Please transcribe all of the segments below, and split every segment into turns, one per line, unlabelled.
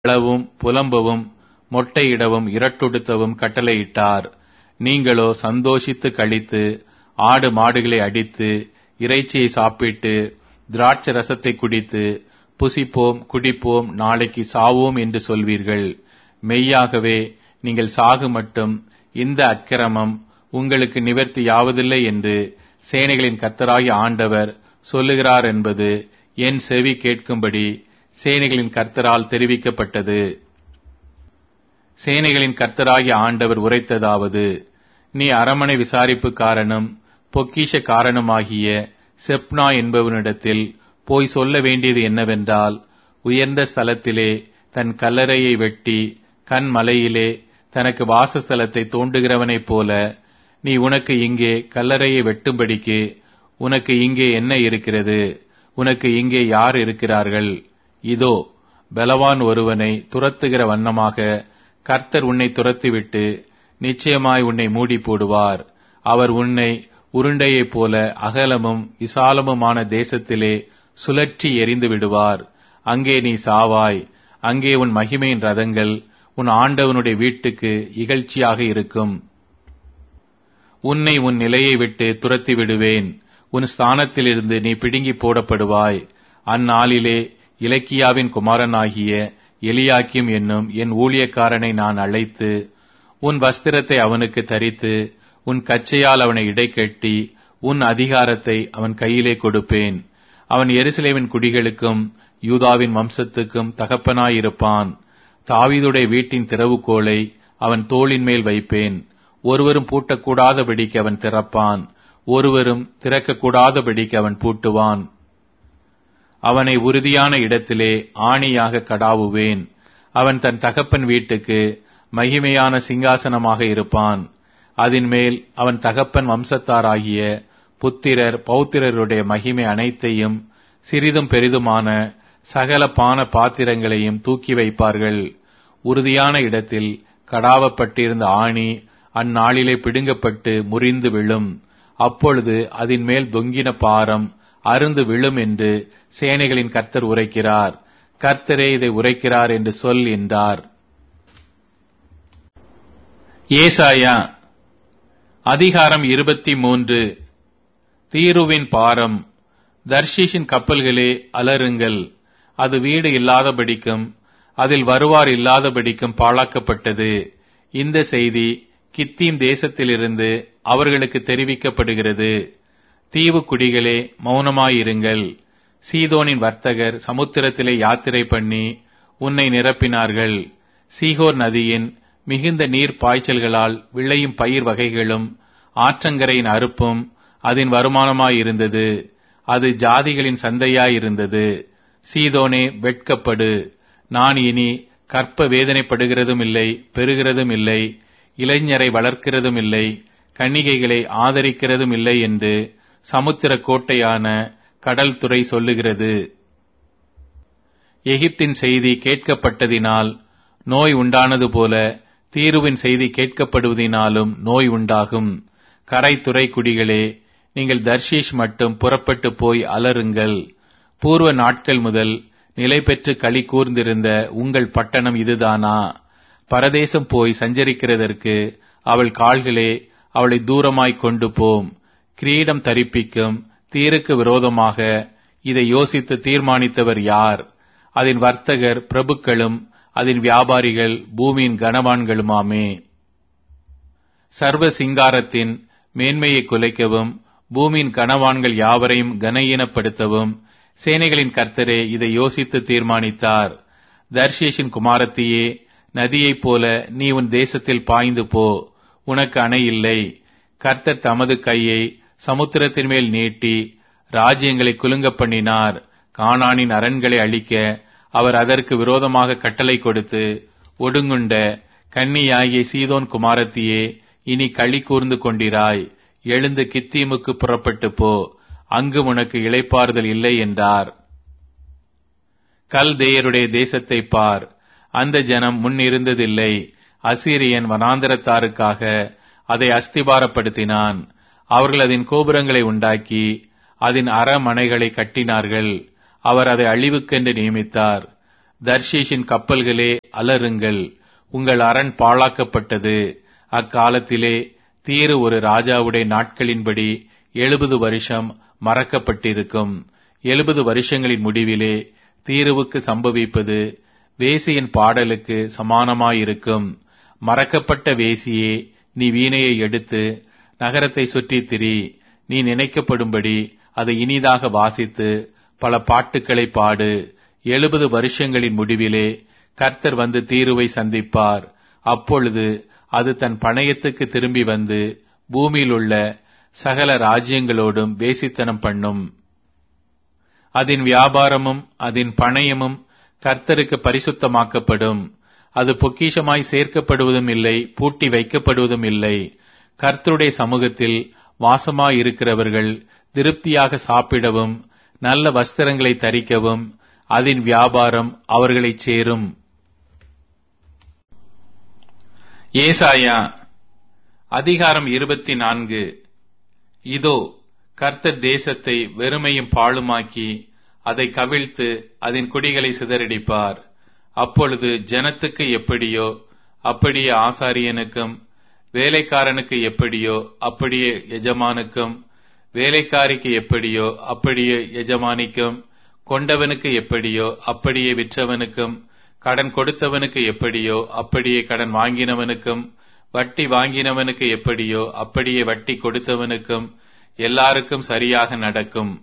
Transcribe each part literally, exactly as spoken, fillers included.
அளவும் புலம்பவும் மொட்டையிடவும் இரட்டுடுத்தவும் கட்டளையிட்டார். நீங்களோ சந்தோஷித்து களித்து ஆடு மாடுகளை அடித்து இறைச்சியை சாப்பிட்டு திராட்சை ரசத்தை குடித்து புசிப்போம் குடிப்போம் நாளைக்கு சாவோம் என்று சொல்வீர்கள். மெய்யாகவே நீங்கள் சாகு மட்டும் இந்த அக்கிரமம் உங்களுக்கு நிவர்த்தியாவதில்லை என்று சேனைகளின் கர்த்தராகிய ஆண்டவர் சொல்லுகிறார் என்பது என் செவி கேட்கும்படி சேனைகளின் கர்த்தரால் தெரிவிக்கப்பட்டது. சேனைகளின் கர்த்தராகிய ஆண்டவர் உரைத்ததாவது: நீ அரமனை விசாரிப்புக்காரனும் பொக்கிஷக்காரனுமாகிய செப்னா என்பவனிடத்தில் போய் சொல்ல வேண்டியது என்னவென்றால், உயர்ந்த ஸ்தலத்திலே தன் கல்லறையை வெட்டி கண் மலையிலே தனக்கு வாசஸ்தலத்தை தோண்டுகிறவனைப் போல நீ உனக்கு இங்கே கல்லறையை வெட்டும்படிக்கு உனக்கு இங்கே என்ன இருக்கிறது? உனக்கு இங்கே யார் இருக்கிறார்கள்? இதோ பலவான் ஒருவனை துரத்துகிற வண்ணமாக கர்த்தர் உன்னை துரத்திவிட்டு நிச்சயமாய் உன்னை மூடி போடுவார். அவர் உன்னை உருண்டையைப் போல அகலமும் விசாலமுமான தேசத்திலே சுழற்றி எறிந்து விடுவார். அங்கே நீ சாவாய். அங்கே உன் மகிமையின் ரதங்கள் உன் ஆண்டவனுடைய வீட்டுக்கு இகழ்ச்சியாக இருக்கும். உன்னை உன் நிலையை விட்டு துரத்தி விடுவேன். உன் ஸ்தானத்திலிருந்து நீ பிடுங்கி போடப்படுவாய். அந்நாளிலே இலக்கியாவின் குமாரனாகிய எலியாக்கிம் என்னும் என் ஊழியக்காரனை நான் அழைத்து உன் வஸ்திரத்தை அவனுக்கு தரித்து உன் கச்சையால் அவனை இடைக்கட்டி உன் அதிகாரத்தை அவன் கையிலே கொடுப்பேன். அவன் எருசலேமின் குடிகளுக்கும் யூதாவின் வம்சத்துக்கும் தகப்பனாயிருப்பான். தாவீதுடைய வீட்டின் திறவுகோலை அவன் தோளின் மேல் வைப்பேன். ஒருவரும் பூட்டக்கூடாதபடிக்கு அவன் திறப்பான், ஒருவரும் திறக்கக்கூடாதபடிக்கு அவன் பூட்டுவான். அவனை உறுதியான இடத்திலே ஆணியாக கடாவுவேன். அவன் தன் தகப்பன் வீட்டுக்கு மகிமையான சிங்காசனமாக இருப்பான். அதன் மேல் அவன் தகப்பன் வம்சத்தாராகிய புத்திரர் பௌத்திரருடைய மகிமை அனைத்தையும் சிறிதும் பெரிதுமான சகல பான பாத்திரங்களையும் தூக்கி வைப்பார்கள். உறுதியான இடத்தில் கடாவப்பட்டிருந்த ஆணி அந்நாளிலே பிடுங்கப்பட்டு முறிந்து விழும். அப்பொழுது அதன் மேல் தொங்கின பாரம் அருந்து விழும் என்று சேனைகளின் கர்த்தர் உரைக்கிறார். கர்த்தரே இதை உரைக்கிறார் என்று சொல் என்றார். ஏசாயா அதிகாரம் இருபத்தி மூன்று. தீருவின் பாரம். தர்ஷீஷின் கப்பல்களே அலறுங்கள். அது வீடு இல்லாதபடிக்கும் அதில் வருவார் இல்லாதபடிக்கும் பாழாக்கப்பட்டது. இந்த செய்தி கித்தீம் தேசத்திலிருந்து அவர்களுக்கு தெரிவிக்கப்படுகிறது. தீவு குடிகளே மௌனமாயிருங்கள். சீதோனின் வர்த்தகர் சமுத்திரத்திலே யாத்திரை பண்ணி உன்னை நிரப்பினார்கள். சீகோர் நதியின் மிகுந்த நீர் பாய்ச்சல்களால் விளையும் பயிர் வகைகளும் ஆற்றங்கரையின் அறுப்பும் அதன் வருமானமாயிருந்தது. அது ஜாதிகளின் சந்தையாயிருந்தது. சீதோனே வெட்கப்படு. நான் இனி கற்ப வேதனைப்படுகிறதும் இல்லை, பெறுகிறதும் இல்லை, இளைஞரை வளர்க்கிறதும் இல்லை, கன்னிகைகளை ஆதரிக்கிறதும் இல்லை என்று சமுத்திர கோட்டையான கடல் துறை சொல்லுகிறது. எகிப்தின் செய்தி கேட்கப்பட்டதினால் நோய் உண்டானது போல தீருவின் செய்தி கேட்கப்படுவதினாலும் நோய் உண்டாகும். கரைத்துறை குடிகளே, நீங்கள் தர்ஷீஷ் மட்டும் புறப்பட்டு போய் அலறுங்கள். பூர்வ நாட்கள் முதல் நிலை பெற்று களி கூர்ந்திருந்த உங்கள் பட்டணம் இதுதானா? பரதேசம் போய் சஞ்சரிக்கிறதற்கு அவள் கால்களே அவளை தூரமாய் கொண்டு போம். கிரீடம் தரிப்பிக்கும் தீருக்கு விரோதமாக இதை யோசித்து தீர்மானித்தவர் யார்? அதன் வர்த்தகர் பிரபுக்களும் அதன் வியாபாரிகள் பூமியின் கனவான்களுமாமே. சர்வ சிங்காரத்தின் மேன்மையை குலைக்கவும் பூமியின் கனவான்கள் யாவரையும் கனஈனப்படுத்தவும் சேனைகளின் கர்த்தரே இதை யோசித்து தீர்மானித்தார். தர்ஷீஷின் குமாரத்தியே, நதியைப் போல நீ உன் தேசத்தில் பாய்ந்து போ. உனக்கு அணை இல்லை. கர்த்தர் தமது கையை சமுத்திரத்தின் மேல் நீட்டி ராஜ்யங்களை குலுங்க பண்ணினார். கானானின் அரண்களை அழிக்க அவர் அதற்கு விரோதமாக கட்டளை கொடுத்து, ஒடுங்குண்ட கன்னியாகிய சீதோன் குமாரத்தியே, இனி களி கூர்ந்து கொண்டிராய். எழுந்து கித்தீமுக்கு புறப்பட்டு போ. அங்கு உனக்கு இளைப்பாறுதல் இல்லை என்றார். கல்தேயருடைய தேசத்தை பார். அந்த ஜனம் முன் இருந்ததில்லை. அசீரியன் வனாந்தரத்தாருக்காக அதை அஸ்திபாரப்படுத்தினான். அவர்கள் அதன் கோபுரங்களை உண்டாக்கி அதன் அரமனைகளை கட்டினார்கள். அவர் அதை அழிவுக்கென்று நியமித்தார். தர்ஷீஷின் கப்பல்களே அலறுங்கள், உங்கள் அரண் பாழாக்கப்பட்டது. அக்காலத்திலே தீரு ஒரு ராஜாவுடைய நாட்களின்படி எழுபது வருஷம் மறக்கப்பட்டிருக்கும். எழுபது வருஷங்களின் முடிவிலே தீருவுக்கு சம்பவிப்பது வேசியின் பாடலுக்கு சமானமாயிருக்கும். மறக்கப்பட்ட வேசியே, நீ வீணையை எடுத்து நகரத்தை சுற்றித் திரி. நீ நினைக்கப்படும்படி அதை இனிதாக வாசித்து பல பாட்டுக்களை பாடு. எழுபது வருஷங்களின் முடிவிலே கர்த்தர் வந்து தீருவை சந்திப்பார். அப்பொழுது அது தன் பணயத்துக்கு திரும்பி வந்து பூமியில் உள்ள சகல ராஜ்யங்களோடும் வேசித்தனம் பண்ணும். அதன் வியாபாரமும் அதன் பணயமும் கர்த்தருக்கு பரிசுத்தமாக்கப்படும். அது பொக்கிஷமாய் சேர்க்கப்படுவதும் இல்லை, பூட்டி வைக்கப்படுவதும் இல்லை. கர்த்தருடைய சமூகத்தில் வாசமாயிருக்கிறவர்கள் திருப்தியாக சாப்பிடவும் நல்ல வஸ்திரங்களை தரிக்கவும் அதன் வியாபாரம் அவர்களைச் சேரும். ஏசாயா அதிகாரம் இருபத்தி நான்கு. இதோ, கர்த்தர் தேசத்தை வெறுமையும் பாழுமாக்கி அதை கவிழ்த்து அதன் குடிகளை சிதறடிப்பார். அப்பொழுது ஜனத்துக்கு எப்படியோ அப்படியே ஆசாரியனுக்கும், வேலைக்காரனுக்கு எப்படியோ அப்படியே எஜமானுக்கும், வேலைக்காரிக்கு எப்படியோ அப்படியே எஜமானிக்கும், கொண்டவனுக்கு எப்படியோ அப்படியே விற்றவனுக்கும், கடன் கொடுத்தவனுக்கு எப்படியோ அப்படியே கடன் வாங்கினவனுக்கும், வட்டி வாங்கினவனுக்கு எப்படியோ அப்படியே வட்டி கொடுத்தவனுக்கும் எல்லாருக்கும் சரியாக நடக்கும்.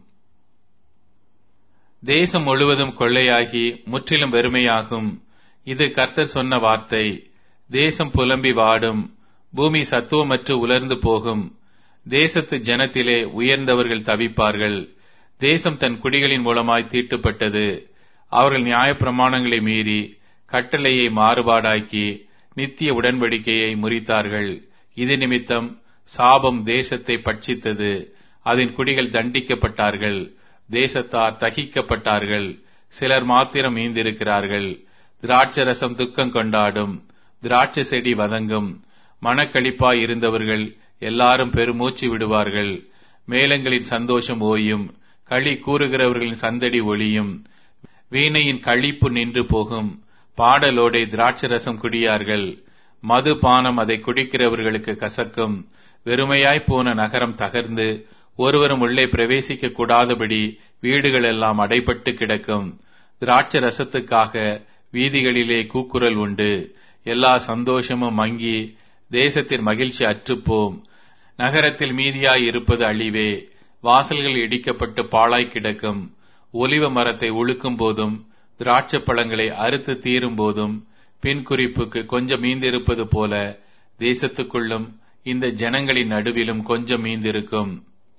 தேசம் முழுவதும் கொள்ளையாகி முற்றிலும் வெறுமையாகும். இது கர்த்தர் சொன்ன வார்த்தை. தேசம் புலம்பி வாடும், பூமி சத்துவமற்று உலர்ந்து போகும். தேசத்து ஜனத்திலே உயர்ந்தவர்கள் தவிப்பார்கள். தேசம் தன் குடிகளின் மூலமாய் தீட்டுப்பட்டது. அவர்கள் நியாயப்பிரமாணங்களை மீறி கட்டளையை மாறுபாடாக்கி நித்திய உடன்படிக்கையை முறித்தார்கள். இது நிமித்தம் சாபம் தேசத்தை பட்சித்தது. அதன் குடிகள் தண்டிக்கப்பட்டார்கள். தேசத்தார் தகிக்கப்பட்டார்கள். சிலர் மாத்திரம் மீந்திருக்கிறார்கள். திராட்சரசம் துக்கம் கொண்டாடும், திராட்சை செடி வதங்கும். மனக்களிப்பாய் இருந்தவர்கள் எல்லாரும் பெருமூச்சு விடுவார்கள். மேளங்களின் சந்தோஷம் ஓயும், களி கூறுகிறவர்களின் சந்தடி ஒளியும். வீணையின் களிப்பு நின்று போகும். பாடலோடே திராட்சரசம் குடியார்கள். மது பானம் அதை குடிக்கிறவர்களுக்கு கசக்கும். வெறுமையாய் போன நகரம் தகர்ந்து ஒருவரும் உள்ளே பிரவேசிக்க கூடாதபடி வீடுகள் எல்லாம் அடைபட்டு கிடக்கும். திராட்சை ரசத்துக்காக வீதிகளிலே கூக்குரல் உண்டு. எல்லா சந்தோஷமும் மங்கி தேசத்தின் மகிழ்ச்சி அற்றுப்போம். நகரத்தில் மீதியாய் இருப்பது அழிவே. வாசல்கள் இடிக்கப்பட்டு பாழாய் கிடக்கும். ஒலிவ மரத்தை உழுக்கும் போதும் திராட்சை பழங்களை அறுத்து தீரும் போதும் பின் குறிப்புக்கு கொஞ்சம் மீந்திருப்பது போல தேசத்துக்குள்ளும் இந்த ஜனங்களின் நடுவிலும் கொஞ்சம் மீந்திருக்கும்.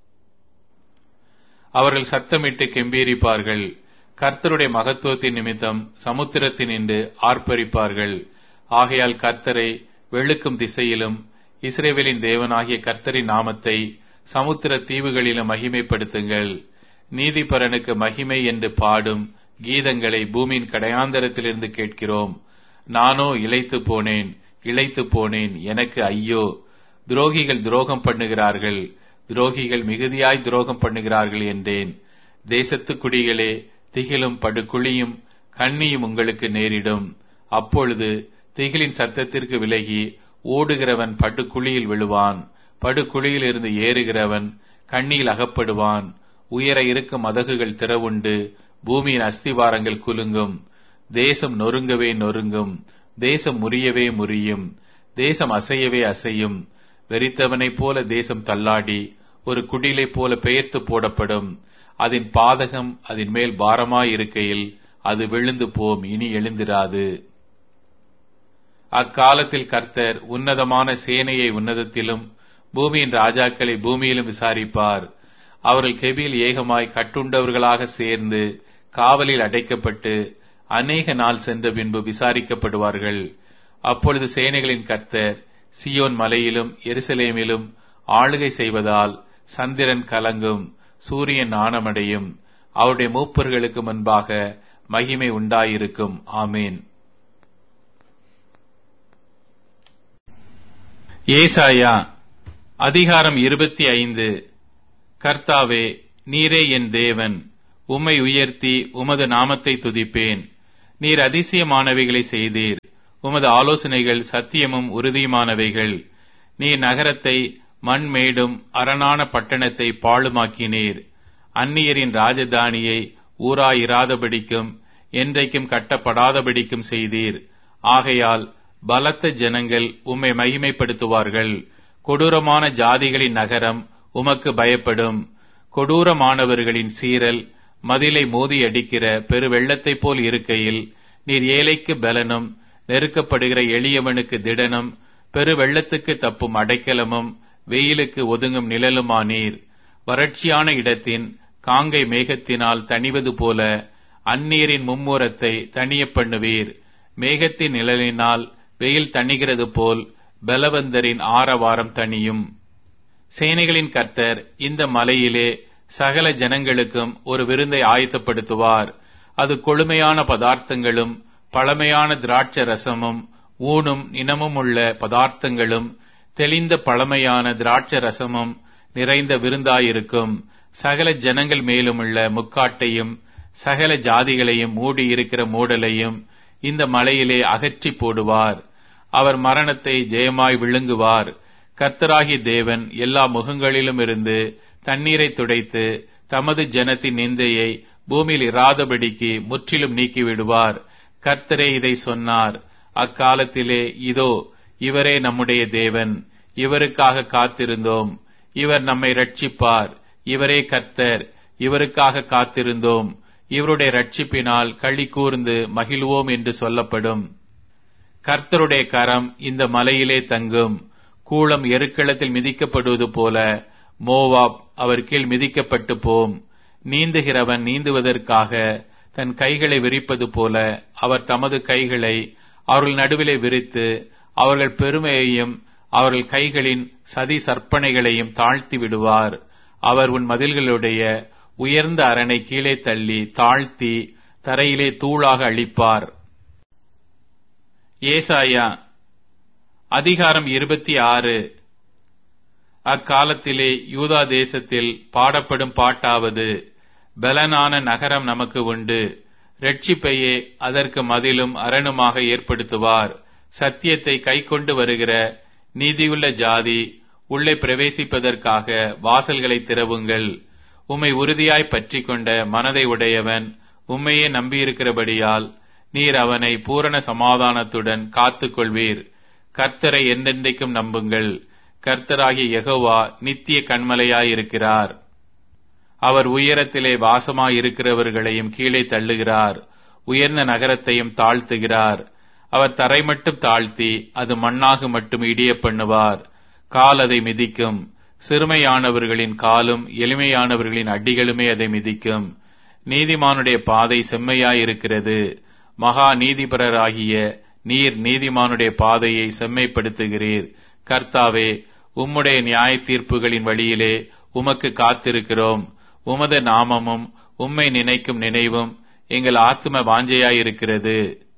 அவர்கள் சத்தமிட்டு கெம்பீரிப்பார்கள். கர்த்தருடைய மகத்துவத்தின் நிமித்தம் சமுத்திரத்தினின்று ஆர்ப்பரிப்பார்கள். ஆகையால் கர்த்தரை வெளுக்கும் திசையிலும் இஸ்ரவேலின் தேவனாகிய கர்த்தரின் நாமத்தை சமுத்திர தீவுகளிலும் மகிமைப்படுத்துங்கள். நீதிபரனுக்கு மகிமை என்று பாடும் கீதங்களை பூமியின் கடையாந்தரத்திலிருந்து கேட்கிறோம். நானோ இளைத்து போனேன், இளைத்து போனேன், எனக்கு ஐயோ! துரோகிகள் துரோகம் பண்ணுகிறார்கள், துரோகிகள் மிகுதியாய் துரோகம் பண்ணுகிறார்கள் என்றேன். தேசத்து குடிகளே, திகிலும் படுகுழியும் கண்ணியும் உங்களுக்கு நேரிடும். அப்பொழுது திகிலின் சத்தத்திற்கு விலகி ஓடுகிறவன் படுகுழியில் விழுவான். படுகுழியில் இருந்து ஏறுகிறவன் கண்ணியில் அகப்படுவான். உயர இருக்கும் மதகுகள் திறவுண்டு பூமியின் அஸ்திவாரங்கள் குலுங்கும். தேசம் நொறுங்கவே நொறுங்கும், தேசம் முறியவே முறியும், தேசம் அசையவே அசையும். வெறித்தவனைப் போல தேசம் தள்ளாடி ஒரு குடிலை போல பெயர்த்து போடப்படும். அதன் பாதகம் அதன் மேல் பாரமாயிருக்கையில் அது விழுந்து போம், இனி எழுந்திராது. அக்காலத்தில் கர்த்தர் உன்னதமான சேனையை உன்னதத்திலும் பூமியின் ராஜாக்களை பூமியிலும் விசாரிப்பார். அவர்கள் கெபியில் ஏகமாய் கட்டுண்டவர்களாக சேர்ந்து காவலில் அடைக்கப்பட்டு அநேக நாள் சென்ற பின்பு விசாரிக்கப்படுவார்கள். அப்பொழுது சேனைகளின் கர்த்தர் சியோன் மலையிலும் எருசலேமிலும் ஆளுகை செய்வதால் சந்திரன் கலங்கும், சூரியன் நாணமடையும். அவருடைய மூப்பர்களுக்கு முன்பாக மகிமை உண்டாயிருக்கும். ஆமேன். ஏசாயா அதிகாரம் இருபத்தி ஐந்து. கர்த்தாவே, நீரே என் தேவன், உம்மை உயர்த்தி உமது நாமத்தை துதிப்பேன். நீர் அதிசயமானவைகளை செய்தீர். உமது ஆலோசனைகள் சத்தியமும் உறுதியுமானவைகள். நீர் நகரத்தை மண்மேடும் அரணான பட்டணத்தை பாழுமாக்கினீர். அந்நியரின் ராஜதானியை ஊராயிராதபடிக்கும் என்றைக்கும் கட்டப்படாதபடிக்கும் செய்தீர். ஆகையால் பலத்த ஜனங்கள் உம்மை மகிமைப்படுத்துவார்கள். கொடூரமான ஜாதிகளின் நகரம் உமக்கு பயப்படும். கொடூரமானவர்களின் சீறல் மதிலை மோதியடிக்கிற பெரு வெள்ளத்தைப் போல் இருக்கையில், நீர் ஏழைக்கு பலனும் நெருக்கப்படுகிற எளியவனுக்கு திடனும் பெரு வெள்ளத்துக்கு தப்பும் அடைக்கலமும் வெயிலுக்கு ஒதுங்கும் நிழலுமானீர். வறட்சியான இடத்தின் காங்கை மேகத்தினால் தணிவது போல அந்நீரின் மும்முரத்தை தணிய பண்ணுவீர். மேகத்தின் நிழலினால் வெயில் தணிகிறது போல் பலவந்தரின் ஆரவாரம் தணியும். சேனைகளின் கர்த்தர் இந்த மலையிலே சகல ஜனங்களுக்கும் ஒரு விருந்தை ஆயத்தப்படுத்துவார். அது கொழுமையான பதார்த்தங்களும் பழமையான திராட்ச ரசமும் ஊனும் இனமும் உள்ள பதார்த்தங்களும் தெளிந்த பழமையான திராட்ச ரசமும் நிறைந்த விருந்தாயிருக்கும். சகல ஜனங்கள் மேலுமுள்ள முக்காட்டையும் சகல ஜாதிகளையும் மூடி இருக்கிற மூடலையும் இந்த மலையிலே அகற்றி போடுவார். அவர் மரணத்தை ஜெயமாய் விழுங்குவார். கர்த்தராகிய தேவன் எல்லா முகங்களிலும் இருந்து தண்ணீரை துடைத்து தமது ஜனத்தின் நிந்தையை பூமியில் இராதபடிக்கு முற்றிலும் நீக்கிவிடுவார். கர்த்தரே இதை சொன்னார். அக்காலத்திலே இதோ இவரே நம்முடைய தேவன், இவருக்காக காத்திருந்தோம், இவர் நம்மை ரட்சிப்பார், இவரே கர்த்தர், இவருக்காக காத்திருந்தோம், இவருடைய ரட்சிப்பினால் களி கூர்ந்து மகிழ்வோம் என்று சொல்லப்படும். கர்த்தருடைய கரம் இந்த மலையிலே தங்கும். கூளம் எருக்களத்தில் மிதிக்கப்படுவது போல மோவாப் அவர் கீழ் மிதிக்கப்பட்டு போம். நீந்துகிறவன் நீந்துவதற்காக தன் கைகளை விரிப்பது போல அவர் தமது கைகளை அவர்கள் நடுவிலே விரித்து அவர்கள் பெருமையையும் அவர்கள் கைகளின் சதி சற்பனைகளையும் தாழ்த்தி விடுவார். அவர் உன் மதில்களுடைய உயர்ந்த அரணை கீழே தள்ளி தாழ்த்தி தரையிலே தூளாக அழிப்பார். ஏசாயா அதிகாரம் இருபத்தி ஆறு. அக்காலத்திலே யூதா தேசத்தில் பாடப்படும் பாட்டாவது, பலனான நகரம் நமக்கு உண்டு, இரட்சிப்பையே அதற்கு மதிலும் அரணுமாக ஏற்படுத்துவார். சத்தியத்தை கைக்கொண்டு வருகிற நீதியுள்ள ஜாதி உள்ளே பிரவேசிப்பதற்காக வாசல்களை திறவுங்கள். உம்மை உறுதியாய் பற்றி கொண்ட மனதை உடையவன் உம்மையே நம்பியிருக்கிறபடியால் நீர் அவனை பூரண சமாதானத்துடன் காத்துக் கொள்வீர். கர்த்தரை என்றென்றைக்கும் நம்புங்கள். கர்த்தராகிய யெகோவா நித்திய கன்மலையாயிருக்கிறார். அவர் உயரத்திலே வாசமாயிருக்கிறவர்களையும் கீழே தள்ளுகிறார், உயர்ந்த நகரத்தையும் தாழ்த்துகிறார். அவர் தரை மட்டும் தாழ்த்தி அது மண்ணாக மட்டும் இடிய பண்ணுவார். கால் அதை மிதிக்கும். சிறுமையானவர்களின் காலும் எளிமையானவர்களின் அடிகளுமே அதை மிதிக்கும். நீதிமானுடைய பாதை செம்மையாயிருக்கிறது. மகா நீதிபரராகிய நீர் நீதிமானுடைய பாதையை செம்மைப்படுத்துகிறீர். கர்த்தாவே, உம்முடைய நியாய தீர்ப்புகளின் வழியிலே உமக்கு காத்திருக்கிறோம். உமது நாமமும் உம்மை நினைக்கும் நினைவும் எங்கள் ஆத்தும வாஞ்சையாயிருக்கிறது.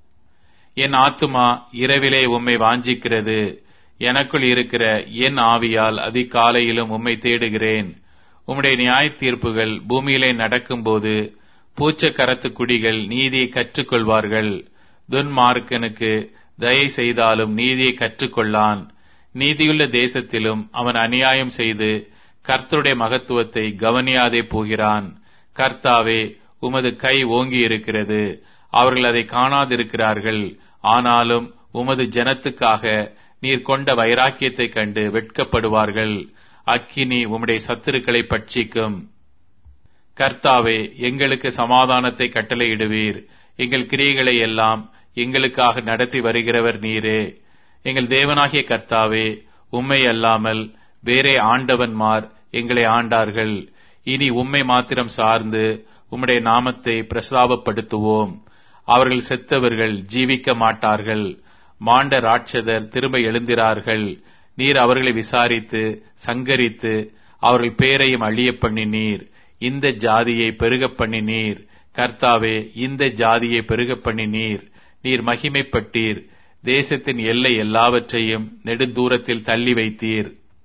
என் ஆத்துமா இரவிலே உம்மை வாஞ்சிக்கிறது. எனக்குள் இருக்கிற என் ஆவியால் அதிகாலையிலும் உம்மை தேடுகிறேன். உம்முடைய நியாய தீர்ப்புகள் பூமியிலே நடக்கும்போது பூச்சக்கரத்து குடிகள் நீதியை கற்றுக்கொள்வார்கள். துன்மார்க்கனுக்கு தயை செய்தாலும் நீதியை கற்றுக்கொள்ளான். நீதியுள்ள தேசத்திலும் அவன் அநியாயம் செய்து கர்த்தருடைய மகத்துவத்தை கவனியாதே போகிறான். கர்த்தாவே, உமது கை ஓங்கி இருக்கிறது. அவர்கள் அதை காணாதிருக்கிறார்கள். ஆனாலும் உமது ஜனத்துக்காக நீர் கொண்ட வைராக்கியத்தை கண்டு வெட்கப்படுவார்கள். அக்கினி உம்முடைய சத்துருக்களை பட்சிக்கும். கர்த்தாவே, எங்களுக்கு சமாதானத்தை கட்டளையிடுவீர். எங்கள் கிரியைகளை எல்லாம் எங்களுக்காக நடத்தி வருகிறவர் நீரே. எங்கள் தேவனாகிய கர்த்தாவே, உம்மை அல்லாமல் வேறே ஆண்டவன்மார் எங்களை ஆண்டார்கள். இனி உம்மை மாத்திரம் சார்ந்து உம்முடைய நாமத்தை பிரஸ்தாபப்படுத்துவோம். அவர்கள் செத்தவர்கள் ஜீவிக்க மாட்டார்கள். மாண்ட ராட்சதர் திரும்ப எழுந்திரார்கள். நீர் அவர்களை விசாரித்து சங்கரித்து அவர்கள் பேரையும் அழிய பண்ணினீர். இந்த ஜாதியை பெருக பண்ணினீர். கர்த்தாவே, இந்த ஜாதியை பெருக பண்ணினீர். நீர் மகிமைப்பட்டீர். தேசத்தின் எல்லை எல்லாவற்றையும் நெடுந்தூரத்தில் தள்ளி வைத்தீர்.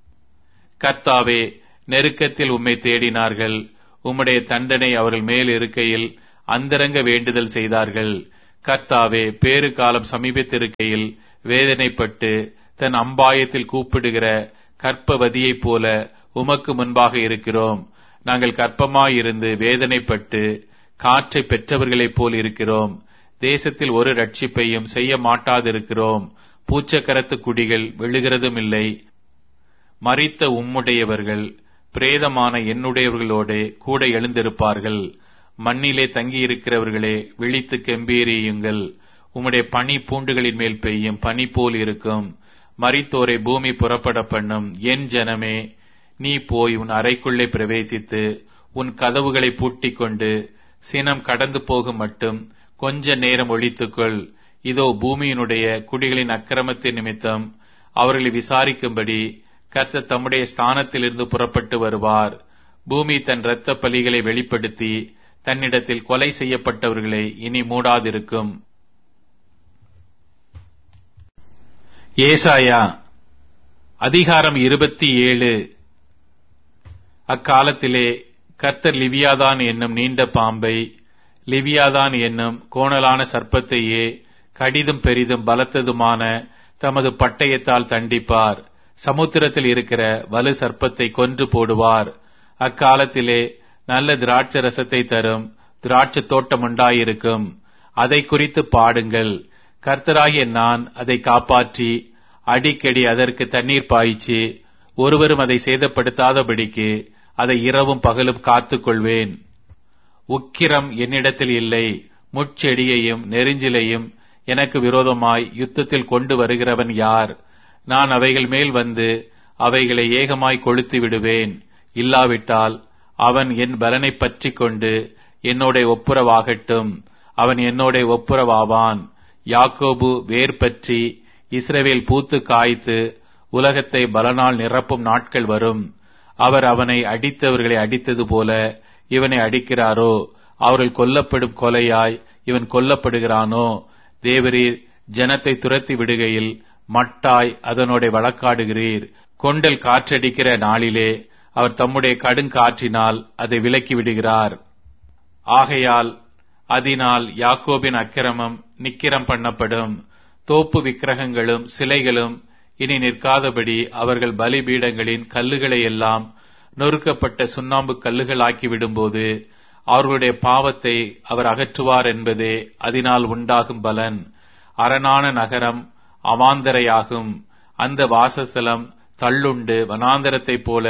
கர்த்தாவே, நெருக்கத்தில் உம்மை தேடினார்கள். உம்முடைய தண்டனை அவர்கள் மேல் இருக்கையில் அந்தரங்க வேண்டுதல் செய்தார்கள். கர்த்தாவே, பேறு காலம் சமீபத்திருக்கையில் வேதனைப்பட்டு தன் அம்பாயத்தில் கூப்பிடுகிற கற்பவதியைப் போல உமக்கு முன்பாக இருக்கிறோம். நாங்கள் கற்பமாயிருந்து வேதனைப்பட்டு காற்றை பெற்றவர்களைப் போல் இருக்கிறோம். தேசத்தில் ஒரு ரட்சிப்பையும் செய்ய மாட்டாதிருக்கிறோம். பூச்சக்கரத்து குடிகள் விழுகிறதும் இல்லை. மரித்த உம்முடையவர்கள் பிரேதமான என்னுடையவர்களோடு கூட எழுந்திருப்பார்கள். மண்ணிலே தங்கியிருக்கிறவர்களே, விழித்து கெம்பீரியுங்கள். உம்முடைய பனி பூண்டுகளின் மேல் பெய்யும் பனி போல் இருக்கும். மரித்தோரை பூமி புறப்பட பண்ணும். என் ஜனமே, நீ போய் உன் அறைக்குள்ளே பிரவேசித்து உன் கதவுகளை பூட்டிக் கொண்டு சினம் கடந்து போகும் மட்டும் கொஞ்ச நேரம் ஒழித்துக்கொள். இதோ பூமியினுடைய குடிகளின் அக்கிரமத்தின் நிமித்தம் அவர்களை விசாரிக்கும்படி கர்த்தர் தம்முடைய ஸ்தானத்திலிருந்து புறப்பட்டு வருவார். பூமி தன் இரத்த பலிகளை வெளிப்படுத்தி தன்னிடத்தில் கொலை செய்யப்பட்டவர்களை இனி மூடாதிருக்கும். ஏசாயா அதிகாரம் இருபத்தி ஏழு. அக்காலத்திலே கர்த்தர் லிவியாதான் என்னும் நீண்ட பாம்பை, லிவியாதான் என்னும் கோணலான சர்ப்பத்தையே கடிதும் பெரிதும் பலத்ததுமான தமது பட்டயத்தால் தண்டிப்பார். சமுத்திரத்தில் இருக்கிற வலு சர்ப்பத்தை கொன்று போடுவார். அக்காலத்திலே நல்ல திராட்சை ரசத்தை தரும் திராட்சை தோட்டம் உண்டாயிருக்கும். அதை குறித்து பாடுங்கள். கர்த்தராகிய நான் அதை காப்பாற்றி அடிக்கடி அதற்கு தண்ணீர் பாய்ச்சி ஒருவரும் அதை சேதப்படுத்தாதபடிக்கு அதை இரவும் பகலும் காத்துக் கொள்வேன். உக்கிரம் என்னிடத்தில் இல்லை. முட்செடியையும் நெரிஞ்சிலையும் எனக்கு விரோதமாய் யுத்தத்தில் கொண்டு வருகிறவன் யார்? நான் அவைகள் மேல் வந்து அவைகளை ஏகமாய் கொளுத்தி விடுவேன். இல்லாவிட்டால் அவன் என் பலனை பற்றி கொண்டு என்னோட ஒப்புரவாகட்டும். அவன் என்னோட ஒப்புரவாவான். யாக்கோபு வேர் பற்றி இஸ்ரவேல் பூத்து காய்த்து உலகத்தை பலனால் நிரப்பும் நாட்கள் வரும். அவர் அவனை அடித்தவர்களை அடித்தது போல இவனை அடிக்கிறாரோ? அவர்கள் கொல்லப்படும் கொலையாய் இவன் கொல்லப்படுகிறானோ? தேவரீர் ஜனத்தை துரத்தி விடுகையில் மட்டாய் அதனோட வழக்காடுகிறீர். கொண்டல் காற்றடிக்கிற நாளிலே அவர் தம்முடைய கடுங்காற்றினால் அதை விலக்கி விடுகிறார். ஆகையால் அதனால் யாக்கோபின் அக்கிரமம் நிக்கிரம் பண்ணப்படும். தோப்பு விக்கிரகங்களும் சிலைகளும் இனி நிற்காதபடி அவர்கள் பலிபீடங்களின் கல்லுகளை எல்லாம் நொறுக்கப்பட்ட சுண்ணாம்பு கல்லுகளாக்கி விடும்போது அவர்களுடைய பாவத்தை அவர் அகற்றுவார் என்பதே அதனால் உண்டாகும் பலன். அரணான நகரம் அவாந்தரையாகும். அந்த வாசஸ்தலம் தள்ளுண்டு வனாந்தரத்தைப் போல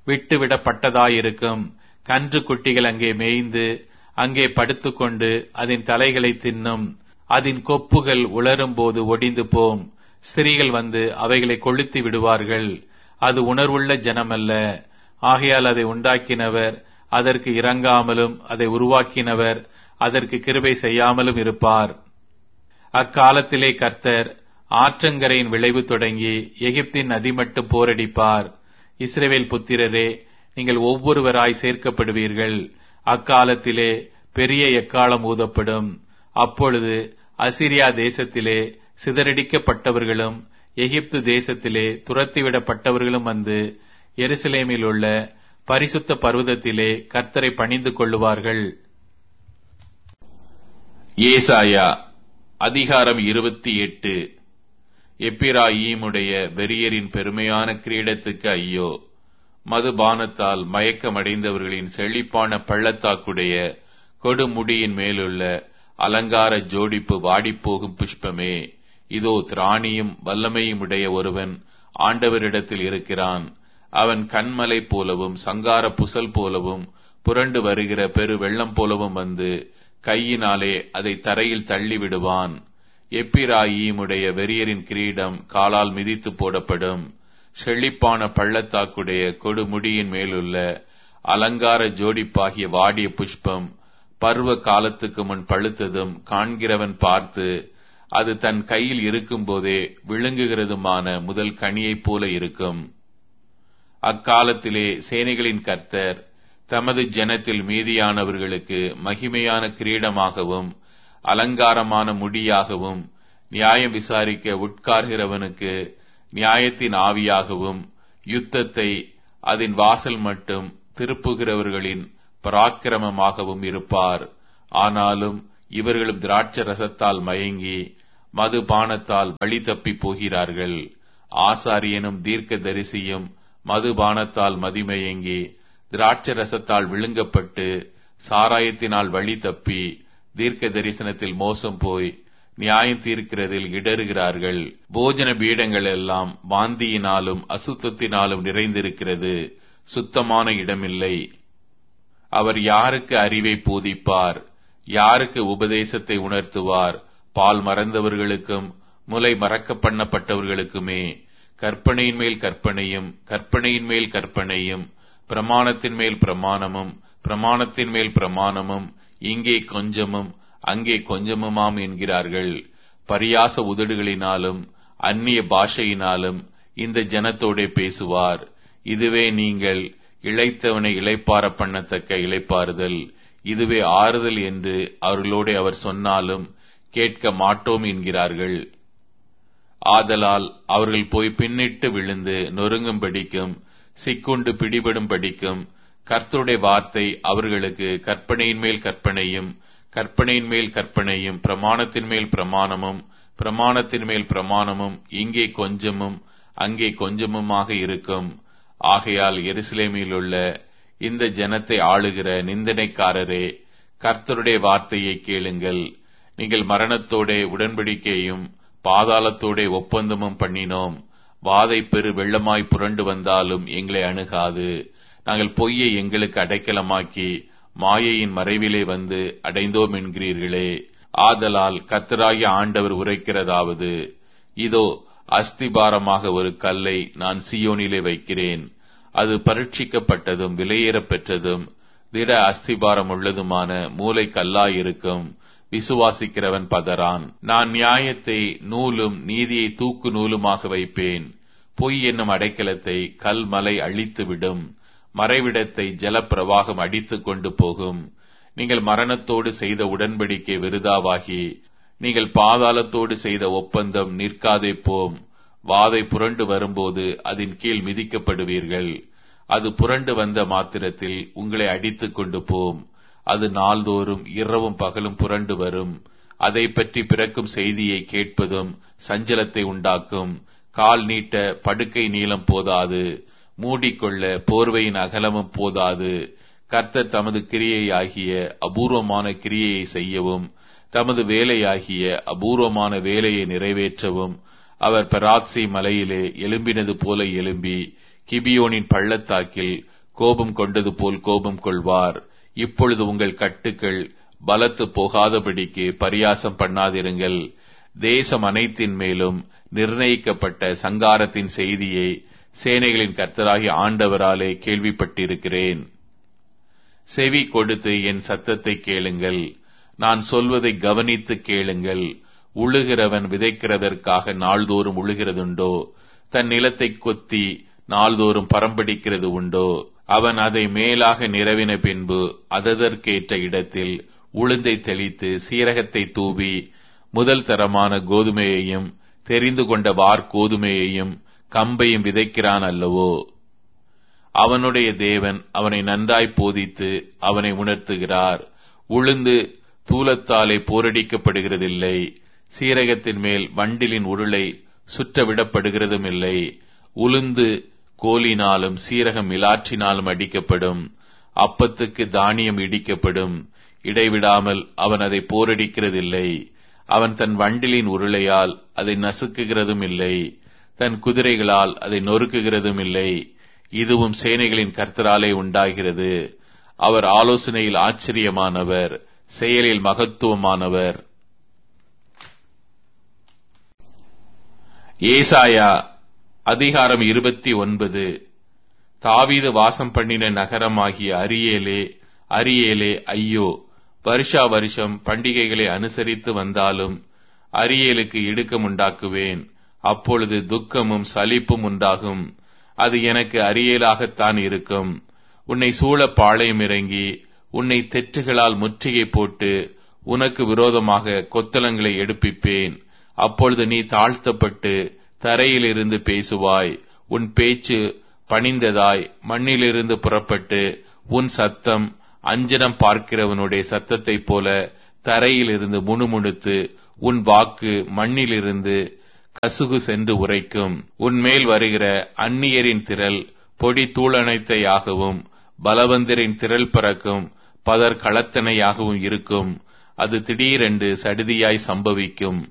விட்டுவிடப்பட்டதாயிருக்கும். கன்று குட்டிகள் அங்கே மேய்ந்து அங்கே படுத்துக்கொண்டு அதன் தலைகளை தின்னும். அதன் கொப்புகள் உலரும் போது ஒடிந்து போம். ஸ்திரீகள் வந்து அவைகளை கொளுத்தி விடுவார்கள். அது உணர்வுள்ள ஜனமல்ல. ஆகையால் அதை உண்டாக்கினவர் அதற்கு இரங்காமலும் அதை உருவாக்கினவர் அதற்கு கிருபை செய்யாமலும் இருப்பார். அக்காலத்திலே கர்த்தர் ஆற்றங்கரையின் விளைவு தொடங்கி எகிப்தின் நதி மட்டும் போரடிப்பார். இஸ்ரவேல் புத்திரரே, நீங்கள் ஒவ்வொருவராய் சேர்க்கப்படுவீர்கள். அக்காலத்திலே பெரிய எக்காலம் ஊதப்படும். அப்பொழுது அசிரியா தேசத்திலே சிதறடிக்கப்பட்டவர்களும் எகிப்து தேசத்திலே துரத்திவிடப்பட்டவர்களும் வந்து எருசலேமில் உள்ள பரிசுத்த பர்வதத்திலே கர்த்தரை பணிந்து கொள்ளுவார்கள்.
ஏசாயா அதிகாரம் இருபத்தி எட்டு. எப்பிராயீமுடைய வெறியரின் பெருமையான கிரீடத்துக்கு ஐயோ! மதுபானத்தால் மயக்கமடைந்தவர்களின் செழிப்பான பள்ளத்தாக்குடைய கொடுமுடியின் மேலுள்ள அலங்கார ஜோடிப்பு வாடிப்போகும் புஷ்பமே! இதோ திராணியும் வல்லமையும் உடைய ஒருவன் ஆண்டவரிடத்தில் இருக்கிறான். அவன் கண்மலை போலவும் சங்கார புசல் போலவும் புரண்டு வருகிற பெரு வெள்ளம் போலவும் வந்து கையினாலே அதை தரையில் தள்ளிவிடுவான். எப்பிராயீமுடைய வெறியரின் கிரீடம் காலால் மிதித்து போடப்படும். செழிப்பான பள்ளத்தாக்குடைய கொடுமுடியின் மேலுள்ள அலங்கார ஜோடிப்பாகிய வாடிய புஷ்பம் பருவ காலத்துக்கு முன் பழுத்ததும் காண்கிறவன் பார்த்து அது தன் கையில் இருக்கும் போதே விழுங்குகிறதுமான முதல் கனியைப் போல இருக்கும். அக்காலத்திலே சேனைகளின் கர்த்தர் தமது ஜனத்தில் மீதியானவர்களுக்கு மகிமையான கிரீடமாகவும் அலங்காரமான முடியாகவும் நியாயம் விசாரிக்க உட்கார்கிறவனுக்கு நியாயத்தின் ஆவியாகவும் யுத்தத்தை அதன் வாசல் மட்டும் திருப்புகிறவர்களின் பராக்கிரமமாகவும் இருப்பார். ஆனாலும் இவர்களும் திராட்சை ரசத்தால் மயங்கி மதுபானத்தால் வழி தப்பி போகிறார்கள். ஆசாரியனும் தீர்க்கதரிசியும் மதுபானத்தால் மதிமயங்கி திராட்சை ரசத்தால் விழுங்கப்பட்டு சாராயத்தினால் வழி தப்பி தீர்க்க தரிசனத்தில் மோசம் போய் நியாயம் தீர்க்கிறதில் இடறுகிறார்கள். போஜன பீடங்கள் எல்லாம் வாந்தியினாலும் அசுத்தத்தினாலும் நிறைந்திருக்கிறது, சுத்தமான இடமில்லை. அவர் யாருக்கு அறிவை போதிப்பார்? யாருக்கு உபதேசத்தை உணர்த்துவார்? பால் மறந்தவர்களுக்கும் முலை மறக்க பண்ணப்பட்டவர்களுக்குமே. கற்பனையின் மேல் கற்பனையும் கற்பனையின் மேல் கற்பனையும் பிரமாணத்தின் மேல் பிரமாணமும் பிரமாணத்தின் மேல் பிரமாணமும் இங்கே கொஞ்சமும் அங்கே கொஞ்சமுமாம் என்கிறார்கள். பரியாச உதடுகளினாலும் அந்நிய பாஷையினாலும் இந்த ஜனத்தோடே பேசுவார். இதுவே நீங்கள் இளைத்தவனை இளைப்பார பண்ணத்தக்க இளைப்பாறுதல், இதுவே ஆறுதல் என்று அவர்களோடே அவர் சொன்னாலும் கேட்க மாட்டோம் என்கிறார்கள். ஆதலால் அவர்கள் போய் பின்னிட்டு விழுந்து நொறுங்கும்படிக்கும் சிக்குண்டு பிடிபடும் படிக்கும் கர்த்தருடைய வார்த்தை அவர்களுக்கு கற்பனையின் மேல் கற்பனையும் கற்பனையின் மேல் கற்பனையும் பிரமாணத்தின் மேல் பிரமாணமும் பிரமாணத்தின் மேல் பிரமாணமும் இங்கே கொஞ்சமும் அங்கே கொஞ்சமுமாக இருக்கும். ஆகையால் எருசலேமில் உள்ள இந்த ஜனத்தை ஆளுகிற நிந்தனைக்காரரே, கர்த்தருடைய வார்த்தையை கேளுங்கள். நீங்கள் மரணத்தோடே உடன்படிக்கையும் பாதாளத்தோடே ஒப்பந்தமும் பண்ணினோம். வாதை பெரு வெள்ளமாய் புரண்டு வந்தாலும் எங்களை அணுகாது. நாங்கள் பொய்யை எங்களுக்கு அடைக்கலமாக்கி மாயையின் மறைவிலே வந்து அடைந்தோம் என்கிறீர்களே. ஆதலால் கர்த்தராகிய ஆண்டவர் உரைக்கிறதாவது, இதோ அஸ்திபாரமாக ஒரு கல்லை நான் சீயோனிலே வைக்கிறேன். அது பரீட்சிக்கப்பட்டதும் விலையேறப் பெற்றதும் திட அஸ்திபாரம் உள்ளதுமான மூலை கல்லாயிருக்கும். விசுவாசிக்கிறவன் பதறான். நான் நியாயத்தை நூலும் நீதியை தூக்கு நூலுமாக வைப்பேன். பொய் என்னும் அடைக்கலத்தை கல்மலை அழித்துவிடும். மறைவிடத்தை ஜலப்பிரவாகம் அடித்துக் கொண்டு போகும். நீங்கள் மரணத்தோடு செய்த உடன்படிக்கை விருதாவாகி நீங்கள் பாதாளத்தோடு செய்த ஒப்பந்தம் நிற்காதே போம். வாதை புரண்டு வரும்போது அதன் கீழ் மிதிக்கப்படுவீர்கள். அது புரண்டு வந்த மாத்திரத்தில் உங்களை அடித்துக் கொண்டு போம். அது நாள்தோறும் இரவும் பகலும் புரண்டு வரும். அதை பற்றி பிறக்கும் செய்தியை கேட்பதும் சஞ்சலத்தை உண்டாக்கும். கால் நீட்ட படுக்கை நீளம் போதாது, மூடிக்கொள்ள போர்வையின் அகலமும் போதாது. கர்த்தர் தமது கிரியையாகிய அபூர்வமான கிரியையை செய்யவும் தமது வேலையாகிய அபூர்வமான வேலையை நிறைவேற்றவும் அவர் பெராத்சி மலையிலே எழும்பினது போல எழும்பி கிபியோனின் பள்ளத்தாக்கில் கோபம் கொண்டது போல் கோபம் கொள்வார். இப்பொழுது உங்கள் கட்டுக்கள் பலத்து போகாதபடிக்கு பரியாசம் பண்ணாதிருங்கள். தேசம் அனைத்தின் மேலும் நிர்ணயிக்கப்பட்ட சங்காரத்தின் செய்தியை சேனைகளின் கர்த்தராகிய ஆண்டவராலே கேள்விப்பட்டிருக்கிறேன். செவி கொடுத்து என் சத்தத்தை கேளுங்கள். நான் சொல்வதை கவனித்து கேளுங்கள். உழுகிறவன் விதைக்கிறதற்காக நாள்தோறும் உழுகிறதுண்டோ? தன் நிலத்தை கொத்தி நாள்தோறும் பரம்படிக்கிறது உண்டோ? அவன் அதை மேலாக நிரவின பின்பு அததற்கேற்ற இடத்தில் உளுந்தை தெளித்து சீரகத்தை தூவி முதல் தரமான கோதுமையையும் தெரிந்து கொண்ட வார் கோதுமையையும் கம்பையும் விதைக்கிறான் அல்லவோ? அவனுடைய தேவன் அவனை நன்றாய் போதித்து அவனை உணர்த்துகிறார். உளுந்து தூலத்தாலே போரடிக்கப்படுகிறதில்லை. சீரகத்தின் மேல் வண்டிலின் உருளை சுற்ற விடப்படுகிறதும் இல்லை. உளுந்து கோலினாலும் சீரகம் மிலாற்றினாலும் அடிக்கப்படும். அப்பத்துக்கு தானியம் இடிக்கப்படும். இடைவிடாமல் அவன் அதை போரடிக்கிறதில்லை. அவன் தன் வண்டிலின் உருளையால் அதை நசுக்குகிறதும் இல்லை. தன் குதிரைகளால் அதை நொறுக்குகிறதும் இல்லை. இதுவும் சேனைகளின் கர்த்தராலே உண்டாகிறது. அவர் ஆலோசனையில் ஆச்சரியமானவர், செயலில் மகத்துவமானவர். ஏசாயா அதிகாரம் இருபத்தி ஒன்பது. தாவீது வாசம் பண்ணின நகரமாகிய அரியேலே, அரியேலே ஐயோ! வருஷா வருஷம் பண்டிகைகளை அனுசரித்து வந்தாலும் அரியேலுக்கு இடுக்கம் உண்டாக்குவேன். அப்பொழுது துக்கமும் சலிப்பும் உண்டாகும். அது எனக்கு அரியேலாகத்தான் இருக்கும். உன்னை சூழ பாளையம் இறங்கி உன்னை தெற்றுகளால் முற்றுகை போட்டு உனக்கு விரோதமாக கொத்தளங்களை எடுப்பிப்பேன். அப்பொழுது நீ தாழ்த்தப்பட்டு தரையிலிருந்து பேசுவாய். உன் பேச்சு பணிந்ததாய் மண்ணிலிருந்து புறப்பட்டு உன் சத்தம் அஞ்சனம் பார்க்கிறவனுடைய சத்தத்தைப் போல தரையிலிருந்து முணுமுணுத்து உன் வாக்கு மண்ணிலிருந்து கசுகு சென்று உரைக்கும். உன்மேல் வருகிற அந்நியரின் திரள் பொடி தூளனைத்தையாகவும் பலவந்தரின் திரள் பறக்கும் பதர் களத்தனையாகவும் இருக்கும். அது திடீரென்று சடிதியாய் சம்பவிக்கும்.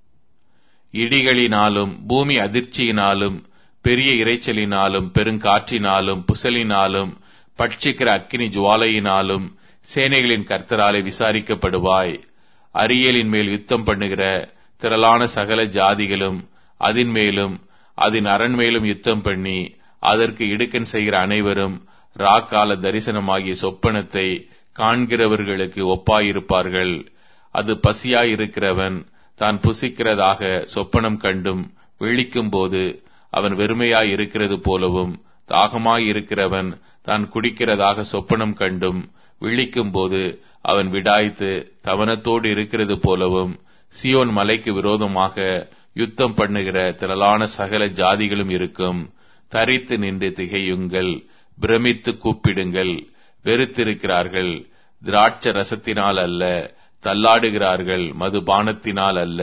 இடிகளினாலும் பூமி அதிர்ச்சியினாலும் பெரிய இரைச்சலினாலும் பெருங்காற்றினாலும் புசலினாலும் பட்சிக்கிற அக்கினி ஜுவாலையினாலும் சேனைகளின் கர்த்தராலே விசாரிக்கப்படுவாய். அரியலின் மேல் யுத்தம் பண்ணுகிற திரளான சகல ஜாதிகளும் அதன் மேலும் அதன் அரண்மேலும் யுத்தம் பண்ணி அதற்கு இடுக்கன் செய்கிற அனைவரும் ராக்கால தரிசனமாகிய சொப்பனத்தை காண்கிறவர்களுக்கு ஒப்பாயிருப்பார்கள். அது பசியாயிருக்கிறவன் தான் புசிக்கிறதாக சொப்பனம் கண்டும் விழிக்கும் போது அவன் வெறுமையாயிருக்கிறது போலவும், தாகமாயிருக்கிறவன் தான் குடிக்கிறதாக சொப்பனம் கண்டும் விழிக்கும் போது அவன் விடாய்த்து தவனத்தோடு இருக்கிறது போலவும், சியோன் மலைக்கு விரோதமாக யுத்தம் பண்ணுகிற திரளான சகல ஜாதிகளும் இருக்கும். தரித்து நின்று திகையுங்கள், பிரமித்து கூப்பிடுங்கள். வெறுத்திருக்கிறார்கள், திராட்ச ரசத்தினால் அல்ல, தள்ளாடுகிறார்கள், மதுபானத்தினால் அல்ல.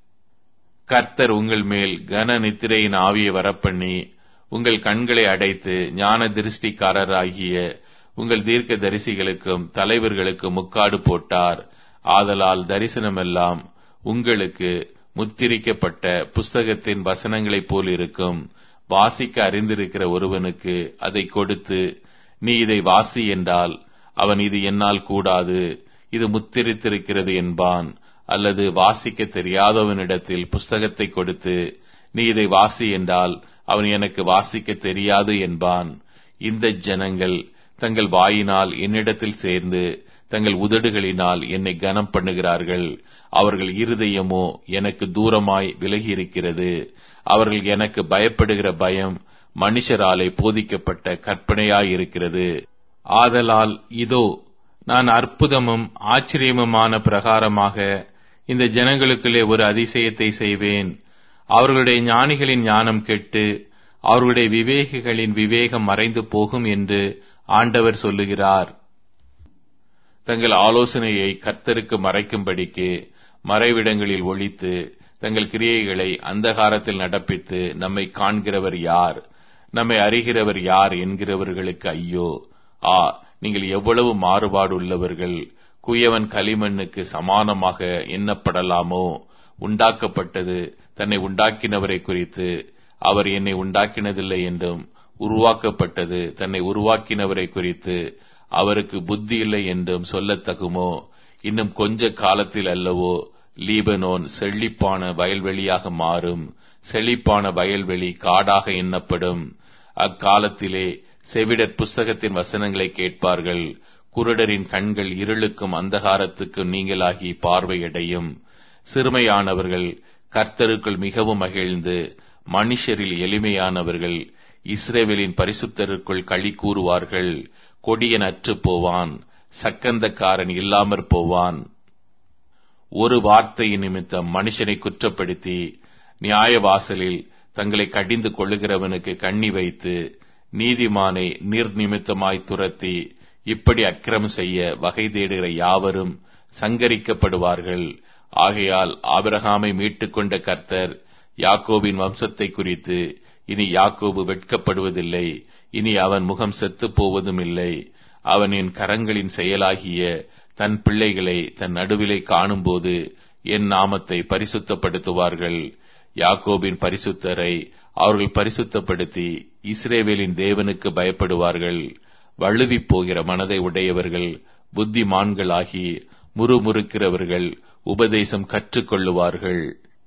கர்த்தர் உங்கள் மேல் கன நித்திரையின் ஆவியை வரப்பண்ணி உங்கள் கண்களை அடைத்து ஞான திருஷ்டிக்காரராகிய உங்கள் தீர்க்க தரிசிகளுக்கும் தலைவர்களுக்கும் முக்காடு போட்டார். ஆதலால் தரிசனமெல்லாம் உங்களுக்கு முத்திரிக்கப்பட்ட புஸ்தகத்தின் வசனங்களைப் போல் இருக்கும். வாசிக்க அறிந்திருக்கிற ஒருவனுக்கு அதை கொடுத்து, நீ இதை வாசி என்றால் அவன் இது என்னால் கூடாது, இது முத்திரித்திருக்கிறது என்பான். அல்லது வாசிக்க தெரியாதவனிடத்தில் புஸ்தகத்தை கொடுத்து, நீ இதை வாசி என்றால் அவன் எனக்கு வாசிக்க தெரியாது என்பான். இந்த ஜனங்கள் தங்கள் வாயினால் என்னிடத்தில் சேர்ந்து தங்கள் உதடுகளினால் என்னை கனம் பண்ணுகிறார்கள். அவர்கள் இருதயமோ எனக்கு தூரமாய் விலகி இருக்கிறது. அவர்கள் எனக்கு பயப்படுகிற பயம் மனுஷராலே போதிக்கப்பட்ட கற்பனையாயிருக்கிறது. ஆதலால் இதோ, நான் அற்புதமும் ஆச்சரியமுமான பிரகாரமாக இந்த ஜனங்களுக்குள்ளே ஒரு அதிசயத்தை செய்வேன். அவர்களுடைய ஞானிகளின் ஞானம் கெட்டு அவர்களுடைய விவேகிகளின் விவேகம் மறைந்து போகும் என்று ஆண்டவர் சொல்லுகிறார். தங்கள் ஆலோசனையை கர்த்தருக்கு மறைக்கும்படிக்கு மறைவிடங்களில் ஒளித்து தங்கள் கிரியைகளை அந்தகாரத்தில் நடப்பித்து நம்மை காண்கிறவர் யார், நம்மை அறிகிறவர் யார் என்கிறவர்களுக்கு ஐயோ! ஆ, நீங்கள் எவ்வளவு மாறுபாடு உள்ளவர்கள்! குயவன் களிமண்ணுக்கு சமானமாக எண்ணப்படலாமோ? உண்டாக்கப்பட்டது தன்னை உண்டாக்கினவரை குறித்து அவர் என்னை உண்டாக்கினதில்லை என்றும், உருவாக்கப்பட்டது தன்னை உருவாக்கினவரை குறித்து அவருக்கு புத்தி இல்லை என்றும் சொல்லத்தகுமோ? இன்னும் கொஞ்ச காலத்தில் அல்லவோ லீபனோன் செழிப்பான வயல்வெளியாக மாறும். செழிப்பான வயல்வெளி காடாக எண்ணப்படும். அக்காலத்திலே செவிடர் புஸ்தகத்தின் வசனங்களை கேட்பார்கள். குருடரின் கண்கள் இருளுக்கும் அந்தகாரத்துக்கும் நீங்களாகி பார்வையடையும். சிறுமையானவர்கள் கர்த்தருக்குள் மிகவும் மகிழ்ந்து, மனுஷரில் எளிமையானவர்கள் இஸ்ரவேலின் பரிசுத்தருக்குள் களி கூறுவார்கள். கொடியன் அற்று போவான், சக்கந்தக்காரன் இல்லாமற் போவான். ஒரு வார்த்தையின் நிமித்தம் மனுஷனை குற்றப்படுத்தி நியாயவாசலில் தங்களை கடிந்து கொள்ளுகிறவனுக்கு கண்ணி வைத்து நீதிமானை நிர்நிமித்தமாய் துரத்தி இப்படி அக்கிரமம் செய்ய வகை தேடுகிற யாவரும் சங்கரிக்கப்படுவார்கள். ஆகையால் ஆபிரகாமை மீட்டுக் கொண்ட கர்த்தர் யாக்கோபின் வம்சத்தை குறித்து, இனி யாக்கோபு வெட்கப்படுவதில்லை, இனி அவன் முகம் செத்துப் போவதும் இல்லை. அவன் என் கரங்களின் செயலாகிய தன் பிள்ளைகளை தன் நடுவிலே காணும்போது என் நாமத்தை பரிசுத்தப்படுத்துவார்கள். யாக்கோபின் பரிசுத்தரை அவர்கள் பரிசுத்தப்படுத்தி இஸ்ரவேலின் தேவனுக்கு பயப்படுவார்கள். வழுவிப் போகிற மனதை உடையவர்கள் புத்திமான்களாகி முறுமுறுக்கிறவர்கள் உபதேசம் கற்றுக்கொள்ளுவார்கள்.